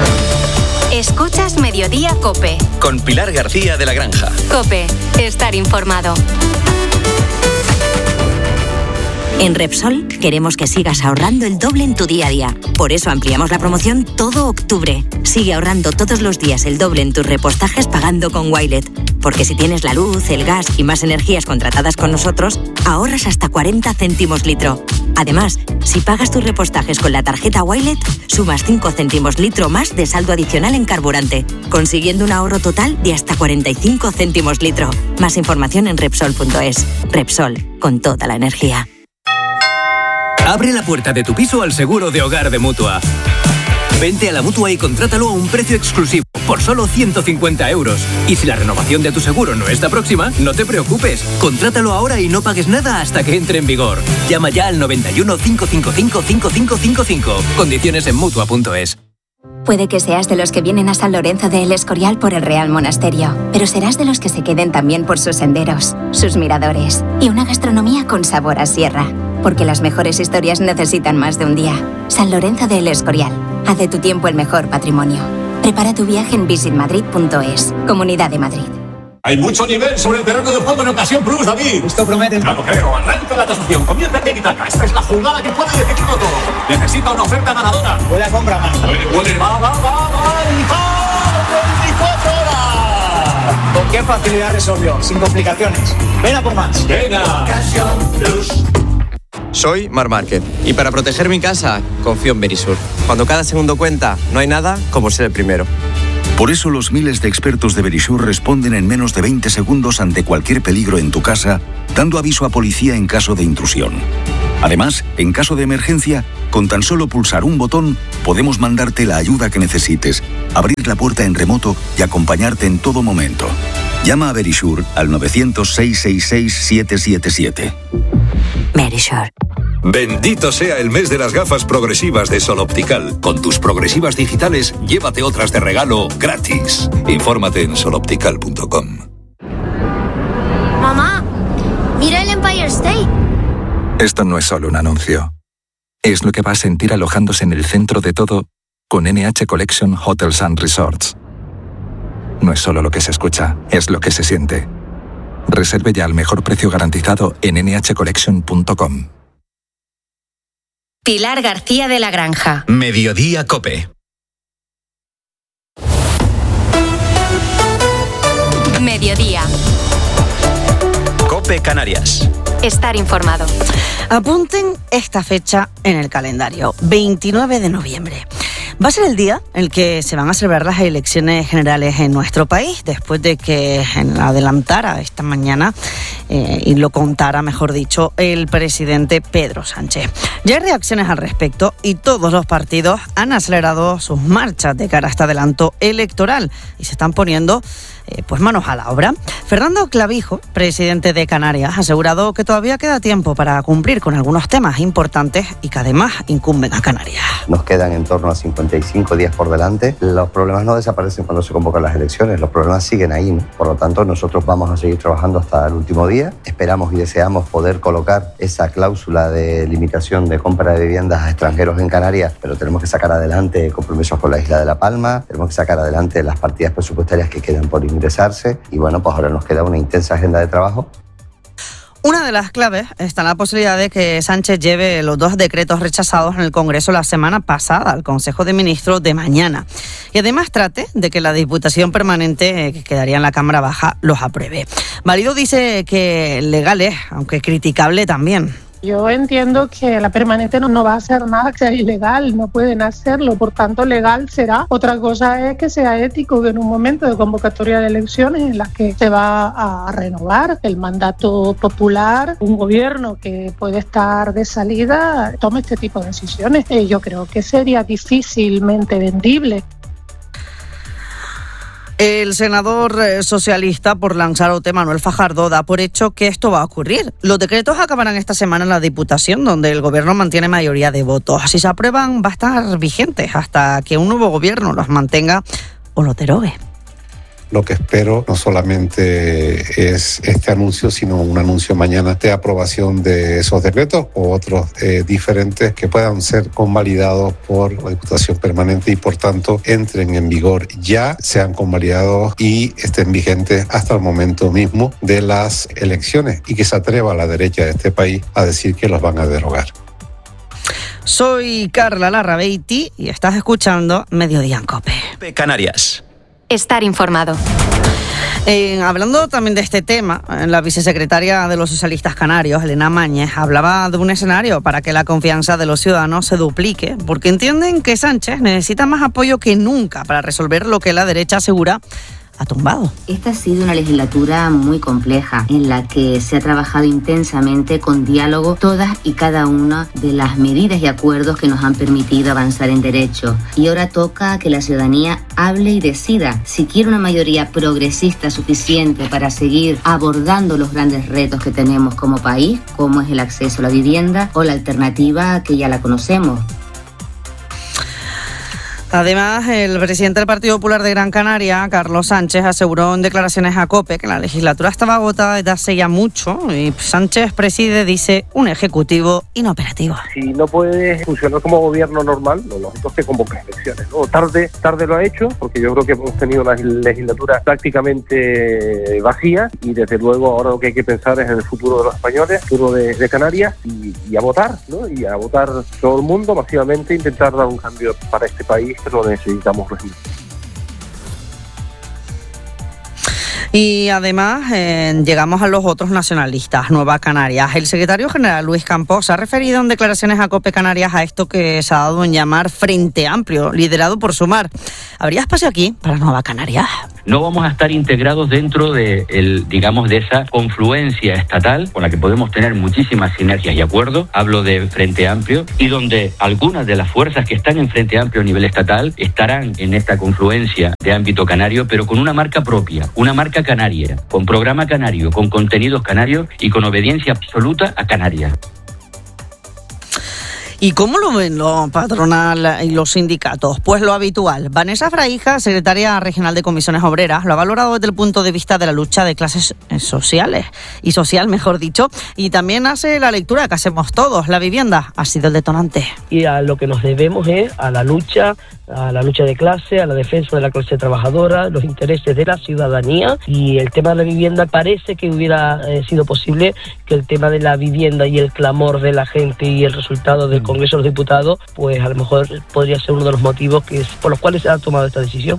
Escuchas Mediodía COPE. Con Pilar García de la Granja. COPE. Estar informado. En Repsol queremos que sigas ahorrando el doble en tu día a día. Por eso ampliamos la promoción todo octubre. Sigue ahorrando todos los días el doble en tus repostajes pagando con Wilet. Porque si tienes la luz, el gas y más energías contratadas con nosotros, ahorras hasta 40 céntimos litro. Además, si pagas tus repostajes con la tarjeta Wilet, sumas 5 céntimos litro más de saldo adicional en carburante, consiguiendo un ahorro total de hasta 45 céntimos litro. Más información en Repsol.es. Repsol, con toda la energía. Abre la puerta de tu piso al seguro de hogar de Mutua. Vente a la Mutua y contrátalo a un precio exclusivo, por solo 150 euros. Y si la renovación de tu seguro no está próxima, no te preocupes. Contrátalo ahora y no pagues nada hasta que entre en vigor. Llama ya al 91 555 5555. Condiciones en Mutua.es. Puede que seas de los que vienen a San Lorenzo de El Escorial por el Real Monasterio, pero serás de los que se queden también por sus senderos, sus miradores y una gastronomía con sabor a sierra. Porque las mejores historias necesitan más de un día. San Lorenzo de El Escorial. Haz de tu tiempo el mejor patrimonio. Prepara tu viaje en visitmadrid.es. Comunidad de Madrid. Hay mucho nivel sobre el terreno de juego en Ocasión Plus, David. Esto promete. Ya lo creo. Arranca la tasación. Comienza el tiki-taka. Esta es la jugada que puede decidirlo todo. Necesita una oferta ganadora. Buena compra, mano. Puede. Va. 24 horas. ¿Con qué facilidad resolvió? Sin complicaciones. Ven a por más. Venga. Ocasión Plus. Soy Marc Márquez y para proteger mi casa confío en Verisur. Cuando cada segundo cuenta, no hay nada como ser el primero. Por eso los miles de expertos de Verisur responden en menos de 20 segundos ante cualquier peligro en tu casa, dando aviso a policía en caso de intrusión. Además, en caso de emergencia, con tan solo pulsar un botón, podemos mandarte la ayuda que necesites, abrir la puerta en remoto y acompañarte en todo momento. Llama a Verisur al 900-666-777. Verisur. Bendito sea el mes de las gafas progresivas de Sol Optical. Con tus progresivas digitales, llévate otras de regalo gratis. Infórmate en soloptical.com. Mamá, mira el Empire State. Esto no es solo un anuncio. Es lo que va a sentir alojándose en el centro de todo con NH Collection Hotels and Resorts. No es solo lo que se escucha, es lo que se siente. Reserve ya al mejor precio garantizado en nhcollection.com. Pilar García de la Granja. Mediodía COPE. Mediodía. COPE Canarias. Estar informado. Apunten esta fecha en el calendario, 29 de noviembre. Va a ser el día en el que se van a celebrar las elecciones generales en nuestro país, después de que adelantara esta mañana y lo contara, mejor dicho, el presidente Pedro Sánchez. Ya hay reacciones al respecto y todos los partidos han acelerado sus marchas de cara a este adelanto electoral y se están poniendo pues manos a la obra. Fernando Clavijo, presidente de Canarias, ha asegurado que todavía queda tiempo para cumplir con algunos temas importantes y que además incumben a Canarias. Nos quedan en torno a 55 días por delante. Los problemas no desaparecen cuando se convocan las elecciones, los problemas siguen ahí, ¿no? Por lo tanto, nosotros vamos a seguir trabajando hasta el último día. Esperamos y deseamos poder colocar esa cláusula de limitación de compra de viviendas a extranjeros en Canarias, pero tenemos que sacar adelante compromisos con la isla de La Palma, tenemos que sacar adelante las partidas presupuestarias que quedan por ingresarse y bueno, pues ahora nos queda una intensa agenda de trabajo. Una de las claves está en la posibilidad de que Sánchez lleve los 2 decretos rechazados en el Congreso la semana pasada al Consejo de Ministros de mañana. Y además trate de que la Diputación Permanente, que quedaría en la Cámara Baja, los apruebe. Valido dice que legal es, aunque criticable también. Yo entiendo que la permanente no va a hacer nada que sea ilegal, no pueden hacerlo, por tanto legal será. Otra cosa es que sea ético, que en un momento de convocatoria de elecciones en las que se va a renovar el mandato popular, un gobierno que puede estar de salida tome este tipo de decisiones. Yo creo que sería difícilmente vendible. El senador socialista por Lanzarote, Manuel Fajardo, da por hecho que esto va a ocurrir. Los decretos acabarán esta semana en la Diputación, donde el Gobierno mantiene mayoría de votos. Si se aprueban, va a estar vigentes hasta que un nuevo Gobierno los mantenga o los derogue. Lo que espero no solamente es este anuncio, sino un anuncio mañana de aprobación de esos decretos o otros diferentes que puedan ser convalidados por la Diputación Permanente y por tanto entren en vigor ya, sean convalidados y estén vigentes hasta el momento mismo de las elecciones y que se atreva a la derecha de este país a decir que los van a derogar. Soy Carla Larrabeiti y estás escuchando Mediodía en COPE. Canarias. Estar informado. Hablando también de este tema, la vicesecretaria de los socialistas canarios, Elena Mañez, hablaba de un escenario para que la confianza de los ciudadanos se duplique, porque entienden que Sánchez necesita más apoyo que nunca para resolver lo que la derecha asegura ha tumbado. Esta ha sido una legislatura muy compleja en la que se ha trabajado intensamente con diálogo todas y cada una de las medidas y acuerdos que nos han permitido avanzar en derechos. Y ahora toca que la ciudadanía hable y decida si quiere una mayoría progresista suficiente para seguir abordando los grandes retos que tenemos como país, como es el acceso a la vivienda, o la alternativa que ya la conocemos. Además, el presidente del Partido Popular de Gran Canaria, Carlos Sánchez, aseguró en declaraciones a COPE que la legislatura estaba agotada desde hace ya mucho y Sánchez preside, dice, un ejecutivo inoperativo. Si no puede funcionar como gobierno normal, lo lógico es que convoque elecciones, ¿no? Tarde lo ha hecho, porque yo creo que hemos tenido una legislatura prácticamente vacía y desde luego ahora lo que hay que pensar es en el futuro de los españoles, el futuro de Canarias y a votar, ¿no? Y a votar todo el mundo masivamente, intentar dar un cambio para este país que lo necesitamos. Y además llegamos a los otros nacionalistas, Nueva Canarias. El secretario general Luis Campos ha referido en declaraciones a COPE Canarias a esto que se ha dado en llamar Frente Amplio, liderado por Sumar. ¿Habría espacio aquí para Nueva Canarias? No vamos a estar integrados dentro de esa confluencia estatal con la que podemos tener muchísimas sinergias y acuerdos. Hablo de Frente Amplio y donde algunas de las fuerzas que están en Frente Amplio a nivel estatal estarán en esta confluencia de ámbito canario, pero con una marca propia, una marca canaria, con programa canario, con contenidos canarios y con obediencia absoluta a Canarias. ¿Y cómo lo ven los patronal y los sindicatos? Pues lo habitual. Vanessa Fraija, secretaria regional de Comisiones Obreras, lo ha valorado desde el punto de vista de la lucha de clases sociales, y social, mejor dicho, y también hace la lectura que hacemos todos. La vivienda ha sido el detonante. Y a lo que nos debemos es a la lucha de clase, a la defensa de la clase trabajadora, los intereses de la ciudadanía, y el tema de la vivienda parece que hubiera sido posible que el tema de la vivienda y el clamor de la gente y el resultado del Congreso de los Diputados, pues a lo mejor podría ser uno de los motivos por los cuales se ha tomado esta decisión.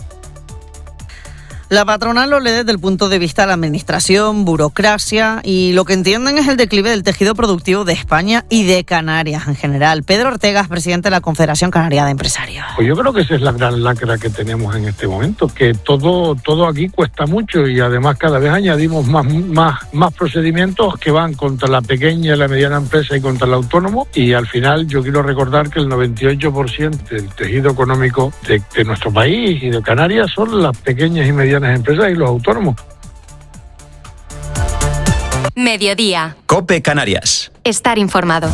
La patronal lo lee desde el punto de vista de la administración, burocracia, y lo que entienden es el declive del tejido productivo de España y de Canarias en general. Pedro Ortega, presidente de la Confederación Canaria de Empresarios. Pues yo creo que esa es la gran lacra que tenemos en este momento, que todo aquí cuesta mucho y además cada vez añadimos más procedimientos que van contra la pequeña y la mediana empresa y contra el autónomo, y al final yo quiero recordar que el 98% del tejido económico de nuestro país y de Canarias son las pequeñas y medianas empresas y los autónomos. Mediodía. COPE Canarias. Estar informado.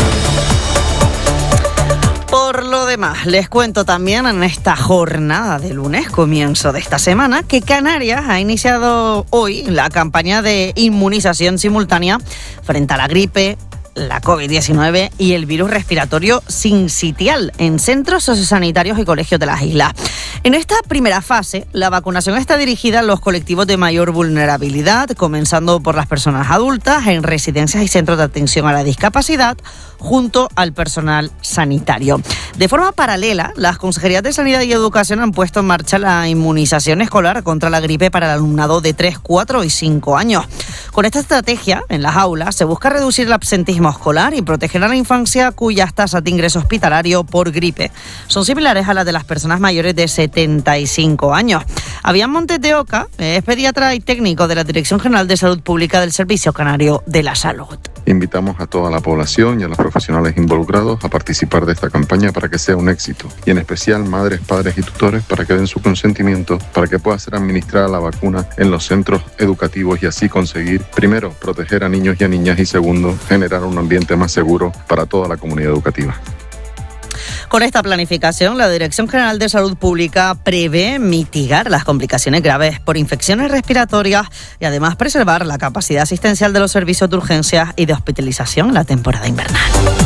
Por lo demás, les cuento también en esta jornada de lunes, comienzo de esta semana, que Canarias ha iniciado hoy la campaña de inmunización simultánea frente a la gripe, la COVID-19 y el virus respiratorio sincitial en centros sociosanitarios y colegios de las islas. En esta primera fase, la vacunación está dirigida a los colectivos de mayor vulnerabilidad, comenzando por las personas adultas en residencias y centros de atención a la discapacidad, junto al personal sanitario. De forma paralela, las consejerías de Sanidad y Educación han puesto en marcha la inmunización escolar contra la gripe para el alumnado de 3, 4 y 5 años. Con esta estrategia, en las aulas se busca reducir el absentismo escolar y proteger a la infancia cuyas tasas de ingreso hospitalario por gripe son similares a las de las personas mayores de 75 años. Avian Montes de Oca es pediatra y técnico de la Dirección General de Salud Pública del Servicio Canario de la Salud. Invitamos a toda la población y a los profesionales involucrados a participar de esta campaña para que sea un éxito, y en especial madres, padres y tutores para que den su consentimiento para que pueda ser administrada la vacuna en los centros educativos y así conseguir, primero, proteger a niños y a niñas y segundo, generar un ambiente más seguro para toda la comunidad educativa. Con esta planificación, la Dirección General de Salud Pública prevé mitigar las complicaciones graves por infecciones respiratorias y además preservar la capacidad asistencial de los servicios de urgencias y de hospitalización en la temporada invernal.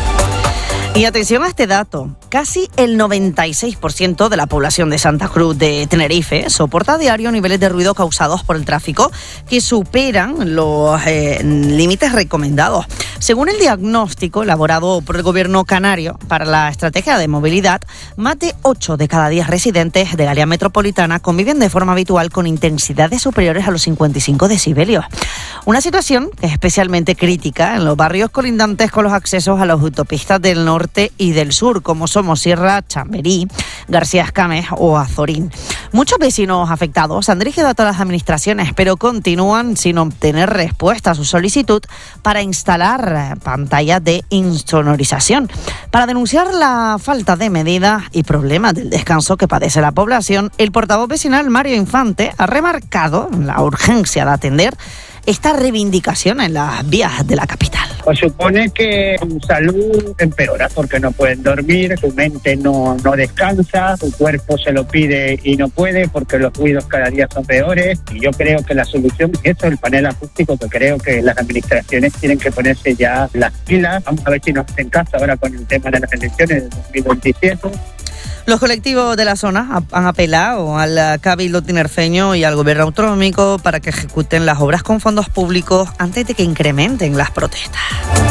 Y atención a este dato, casi el 96% de la población de Santa Cruz de Tenerife soporta a diario niveles de ruido causados por el tráfico que superan los límites recomendados. Según el diagnóstico elaborado por el gobierno canario para la estrategia de movilidad, más de 8 de cada 10 residentes del área metropolitana conviven de forma habitual con intensidades superiores a los 55 decibelios. Una situación que es especialmente crítica en los barrios colindantes con los accesos a las autopistas del norte y del sur, como somos Sierra, Chamberí, García Escames o Azorín. Muchos vecinos afectados han dirigido a todas las administraciones, pero continúan sin obtener respuesta a su solicitud para instalar pantallas de insonorización. Para denunciar la falta de medidas y problemas del descanso que padece la población, el portavoz vecinal Mario Infante ha remarcado la urgencia de atender esta reivindicación en las vías de la capital. Pues supone que su salud empeora porque no pueden dormir, su mente no descansa, su cuerpo se lo pide y no puede porque los ruidos cada día son peores. Y yo creo que la solución es eso, el panel acústico, que creo que las administraciones tienen que ponerse ya las pilas. Vamos a ver si nos hacen caso ahora con el tema de las elecciones de 2027. Los colectivos de la zona han apelado al Cabildo tinerfeño y al gobierno autonómico para que ejecuten las obras con fondos públicos antes de que incrementen las protestas.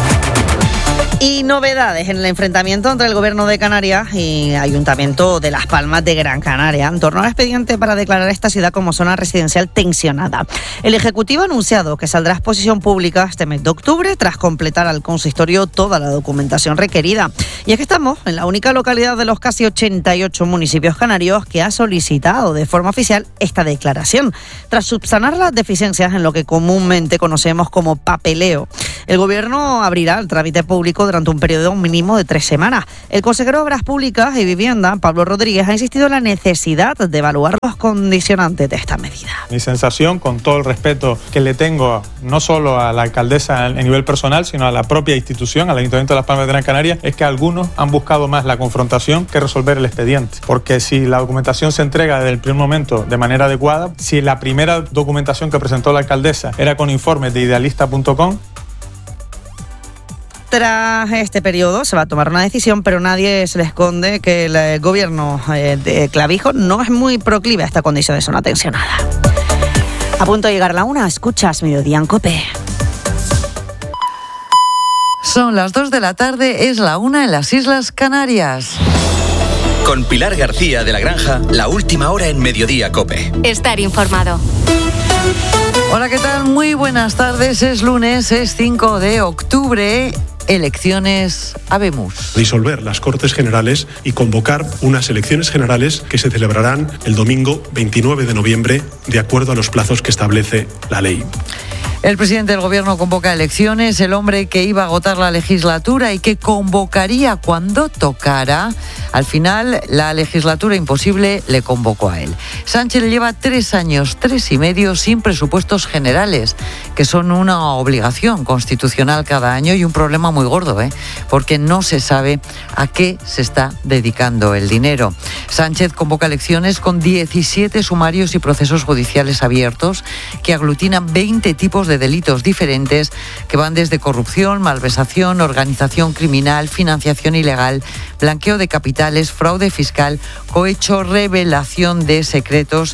Y novedades en el enfrentamiento entre el Gobierno de Canarias y Ayuntamiento de Las Palmas de Gran Canaria en torno al expediente para declarar esta ciudad como zona residencial tensionada. El Ejecutivo ha anunciado que saldrá a exposición pública este mes de octubre tras completar al consistorio toda la documentación requerida. Y es que estamos en la única localidad de los casi 88 municipios canarios que ha solicitado de forma oficial esta declaración, tras subsanar las deficiencias en lo que comúnmente conocemos como papeleo. El Gobierno abrirá el trámite público durante un periodo mínimo de 3 semanas. El consejero de Obras Públicas y Vivienda, Pablo Rodríguez, ha insistido en la necesidad de evaluar los condicionantes de esta medida. Mi sensación, con todo el respeto que le tengo no solo a la alcaldesa a nivel personal, sino a la propia institución, al Ayuntamiento de Las Palmas de Gran Canaria, es que algunos han buscado más la confrontación que resolver el expediente. Porque si la documentación se entrega desde el primer momento de manera adecuada, si la primera documentación que presentó la alcaldesa era con informes de idealista.com, tras este periodo se va a tomar una decisión, pero nadie se le esconde que el gobierno de Clavijo no es muy proclive a esta condición de zona tensionada. A punto de llegar la 1, escuchas Mediodía en COPE. Son las 2 de la tarde, es la 1 en las Islas Canarias. Con Pilar García de la Granja, la última hora en Mediodía COPE. Estar informado. Hola, ¿qué tal? Muy buenas tardes, es lunes, es 5 de octubre. Elecciones habemos. Disolver las Cortes Generales y convocar unas elecciones generales que se celebrarán el domingo 29 de noviembre de acuerdo a los plazos que establece la ley. El presidente del gobierno convoca elecciones, el hombre que iba a agotar la legislatura y que convocaría cuando tocara. Al final, la legislatura imposible le convocó a él. Sánchez lleva 3 años, 3 y medio, sin presupuestos generales, que son una obligación constitucional cada año y un problema muy gordo, porque no se sabe a qué se está dedicando el dinero. Sánchez convoca elecciones con 17 sumarios y procesos judiciales abiertos que aglutinan 20 tipos de delitos diferentes que van desde corrupción, malversación, organización criminal, financiación ilegal, blanqueo de capitales, fraude fiscal, cohecho, revelación de secretos.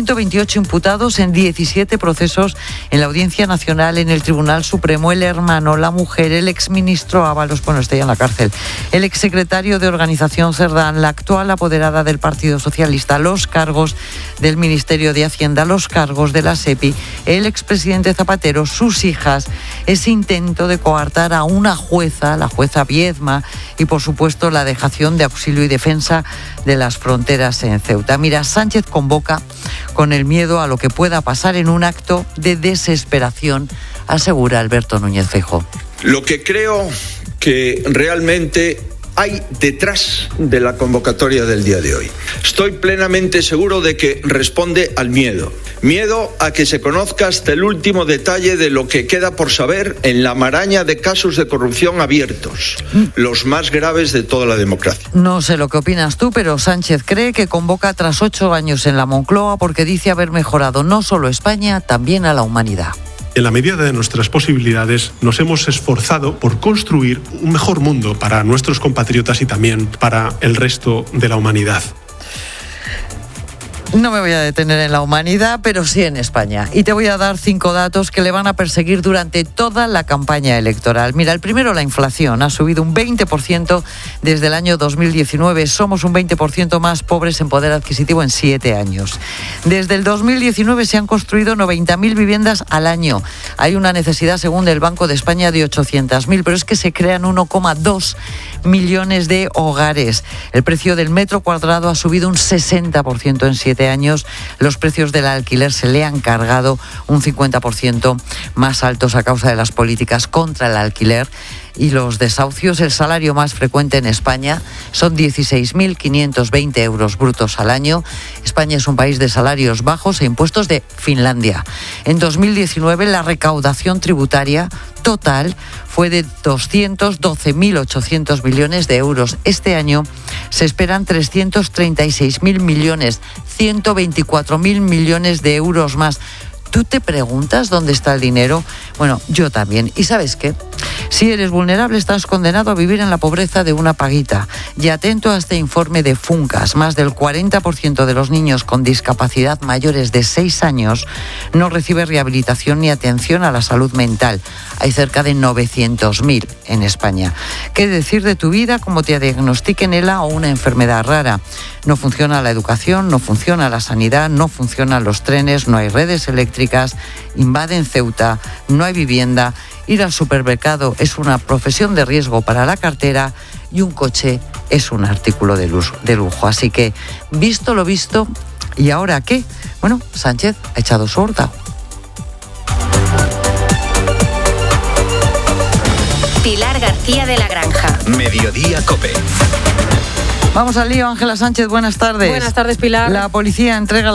128 imputados en 17 procesos en la Audiencia Nacional, en el Tribunal Supremo, el hermano, la mujer, el exministro Ábalos, está ya en la cárcel, el exsecretario de Organización Cerdán, la actual apoderada del Partido Socialista, los cargos del Ministerio de Hacienda, los cargos de la SEPI, el expresidente Zapatero, sus hijas, ese intento de coartar a una jueza, la jueza Viedma, y por supuesto la dejación de auxilio y defensa de las fronteras en Ceuta. Mira, Sánchez convoca con el miedo a lo que pueda pasar en un acto de desesperación, asegura Alberto Núñez Feijóo. Lo que creo que realmente hay detrás de la convocatoria del día de hoy. Estoy plenamente seguro de que responde al miedo. Miedo a que se conozca hasta el último detalle de lo que queda por saber en la maraña de casos de corrupción abiertos, los más graves de toda la democracia. No sé lo que opinas tú, pero Sánchez cree que convoca tras 8 años en la Moncloa porque dice haber mejorado no solo España, también a la humanidad. En la medida de nuestras posibilidades, nos hemos esforzado por construir un mejor mundo para nuestros compatriotas y también para el resto de la humanidad. No me voy a detener en la humanidad, pero sí en España. Y te voy a dar 5 datos que le van a perseguir durante toda la campaña electoral. Mira, el primero, la inflación. Ha subido un 20% desde el año 2019. Somos un 20% más pobres en poder adquisitivo en 7 años. Desde el 2019 se han construido 90.000 viviendas al año. Hay una necesidad, según el Banco de España, de 800.000, pero es que se crean 1,2 millones de hogares. El precio del metro cuadrado ha subido un 60% en 7 7 años los precios del alquiler se le han cargado un 50% más altos a causa de las políticas contra el alquiler y los desahucios. El salario más frecuente en España son 16.520 euros brutos al año. España es un país de salarios bajos e impuestos de Finlandia. En 2019 la recaudación tributaria total fue de 212.800 millones de euros. Este año se esperan 336.000 millones, 124.000 millones de euros más. ¿Tú te preguntas dónde está el dinero? Bueno, yo también. ¿Y sabes qué? Si eres vulnerable, estás condenado a vivir en la pobreza de una paguita. Y atento a este informe de Funcas, más del 40% de los niños con discapacidad mayores de 6 años no recibe rehabilitación ni atención a la salud mental. Hay cerca de 900.000 en España. ¿Qué decir de tu vida como te diagnostiquen ELA o una enfermedad rara? No funciona la educación, no funciona la sanidad, no funcionan los trenes, no hay redes eléctricas, invaden Ceuta, no hay vivienda, ir al supermercado es una profesión de riesgo para la cartera y un coche es un artículo de lujo. Así que, visto lo visto, ¿y ahora qué? Bueno, Sánchez ha echado su hurtado. Pilar García de la Granja. Mediodía COPE. Vamos al lío, Ángela Sánchez, buenas tardes. Buenas tardes, Pilar. La policía entrega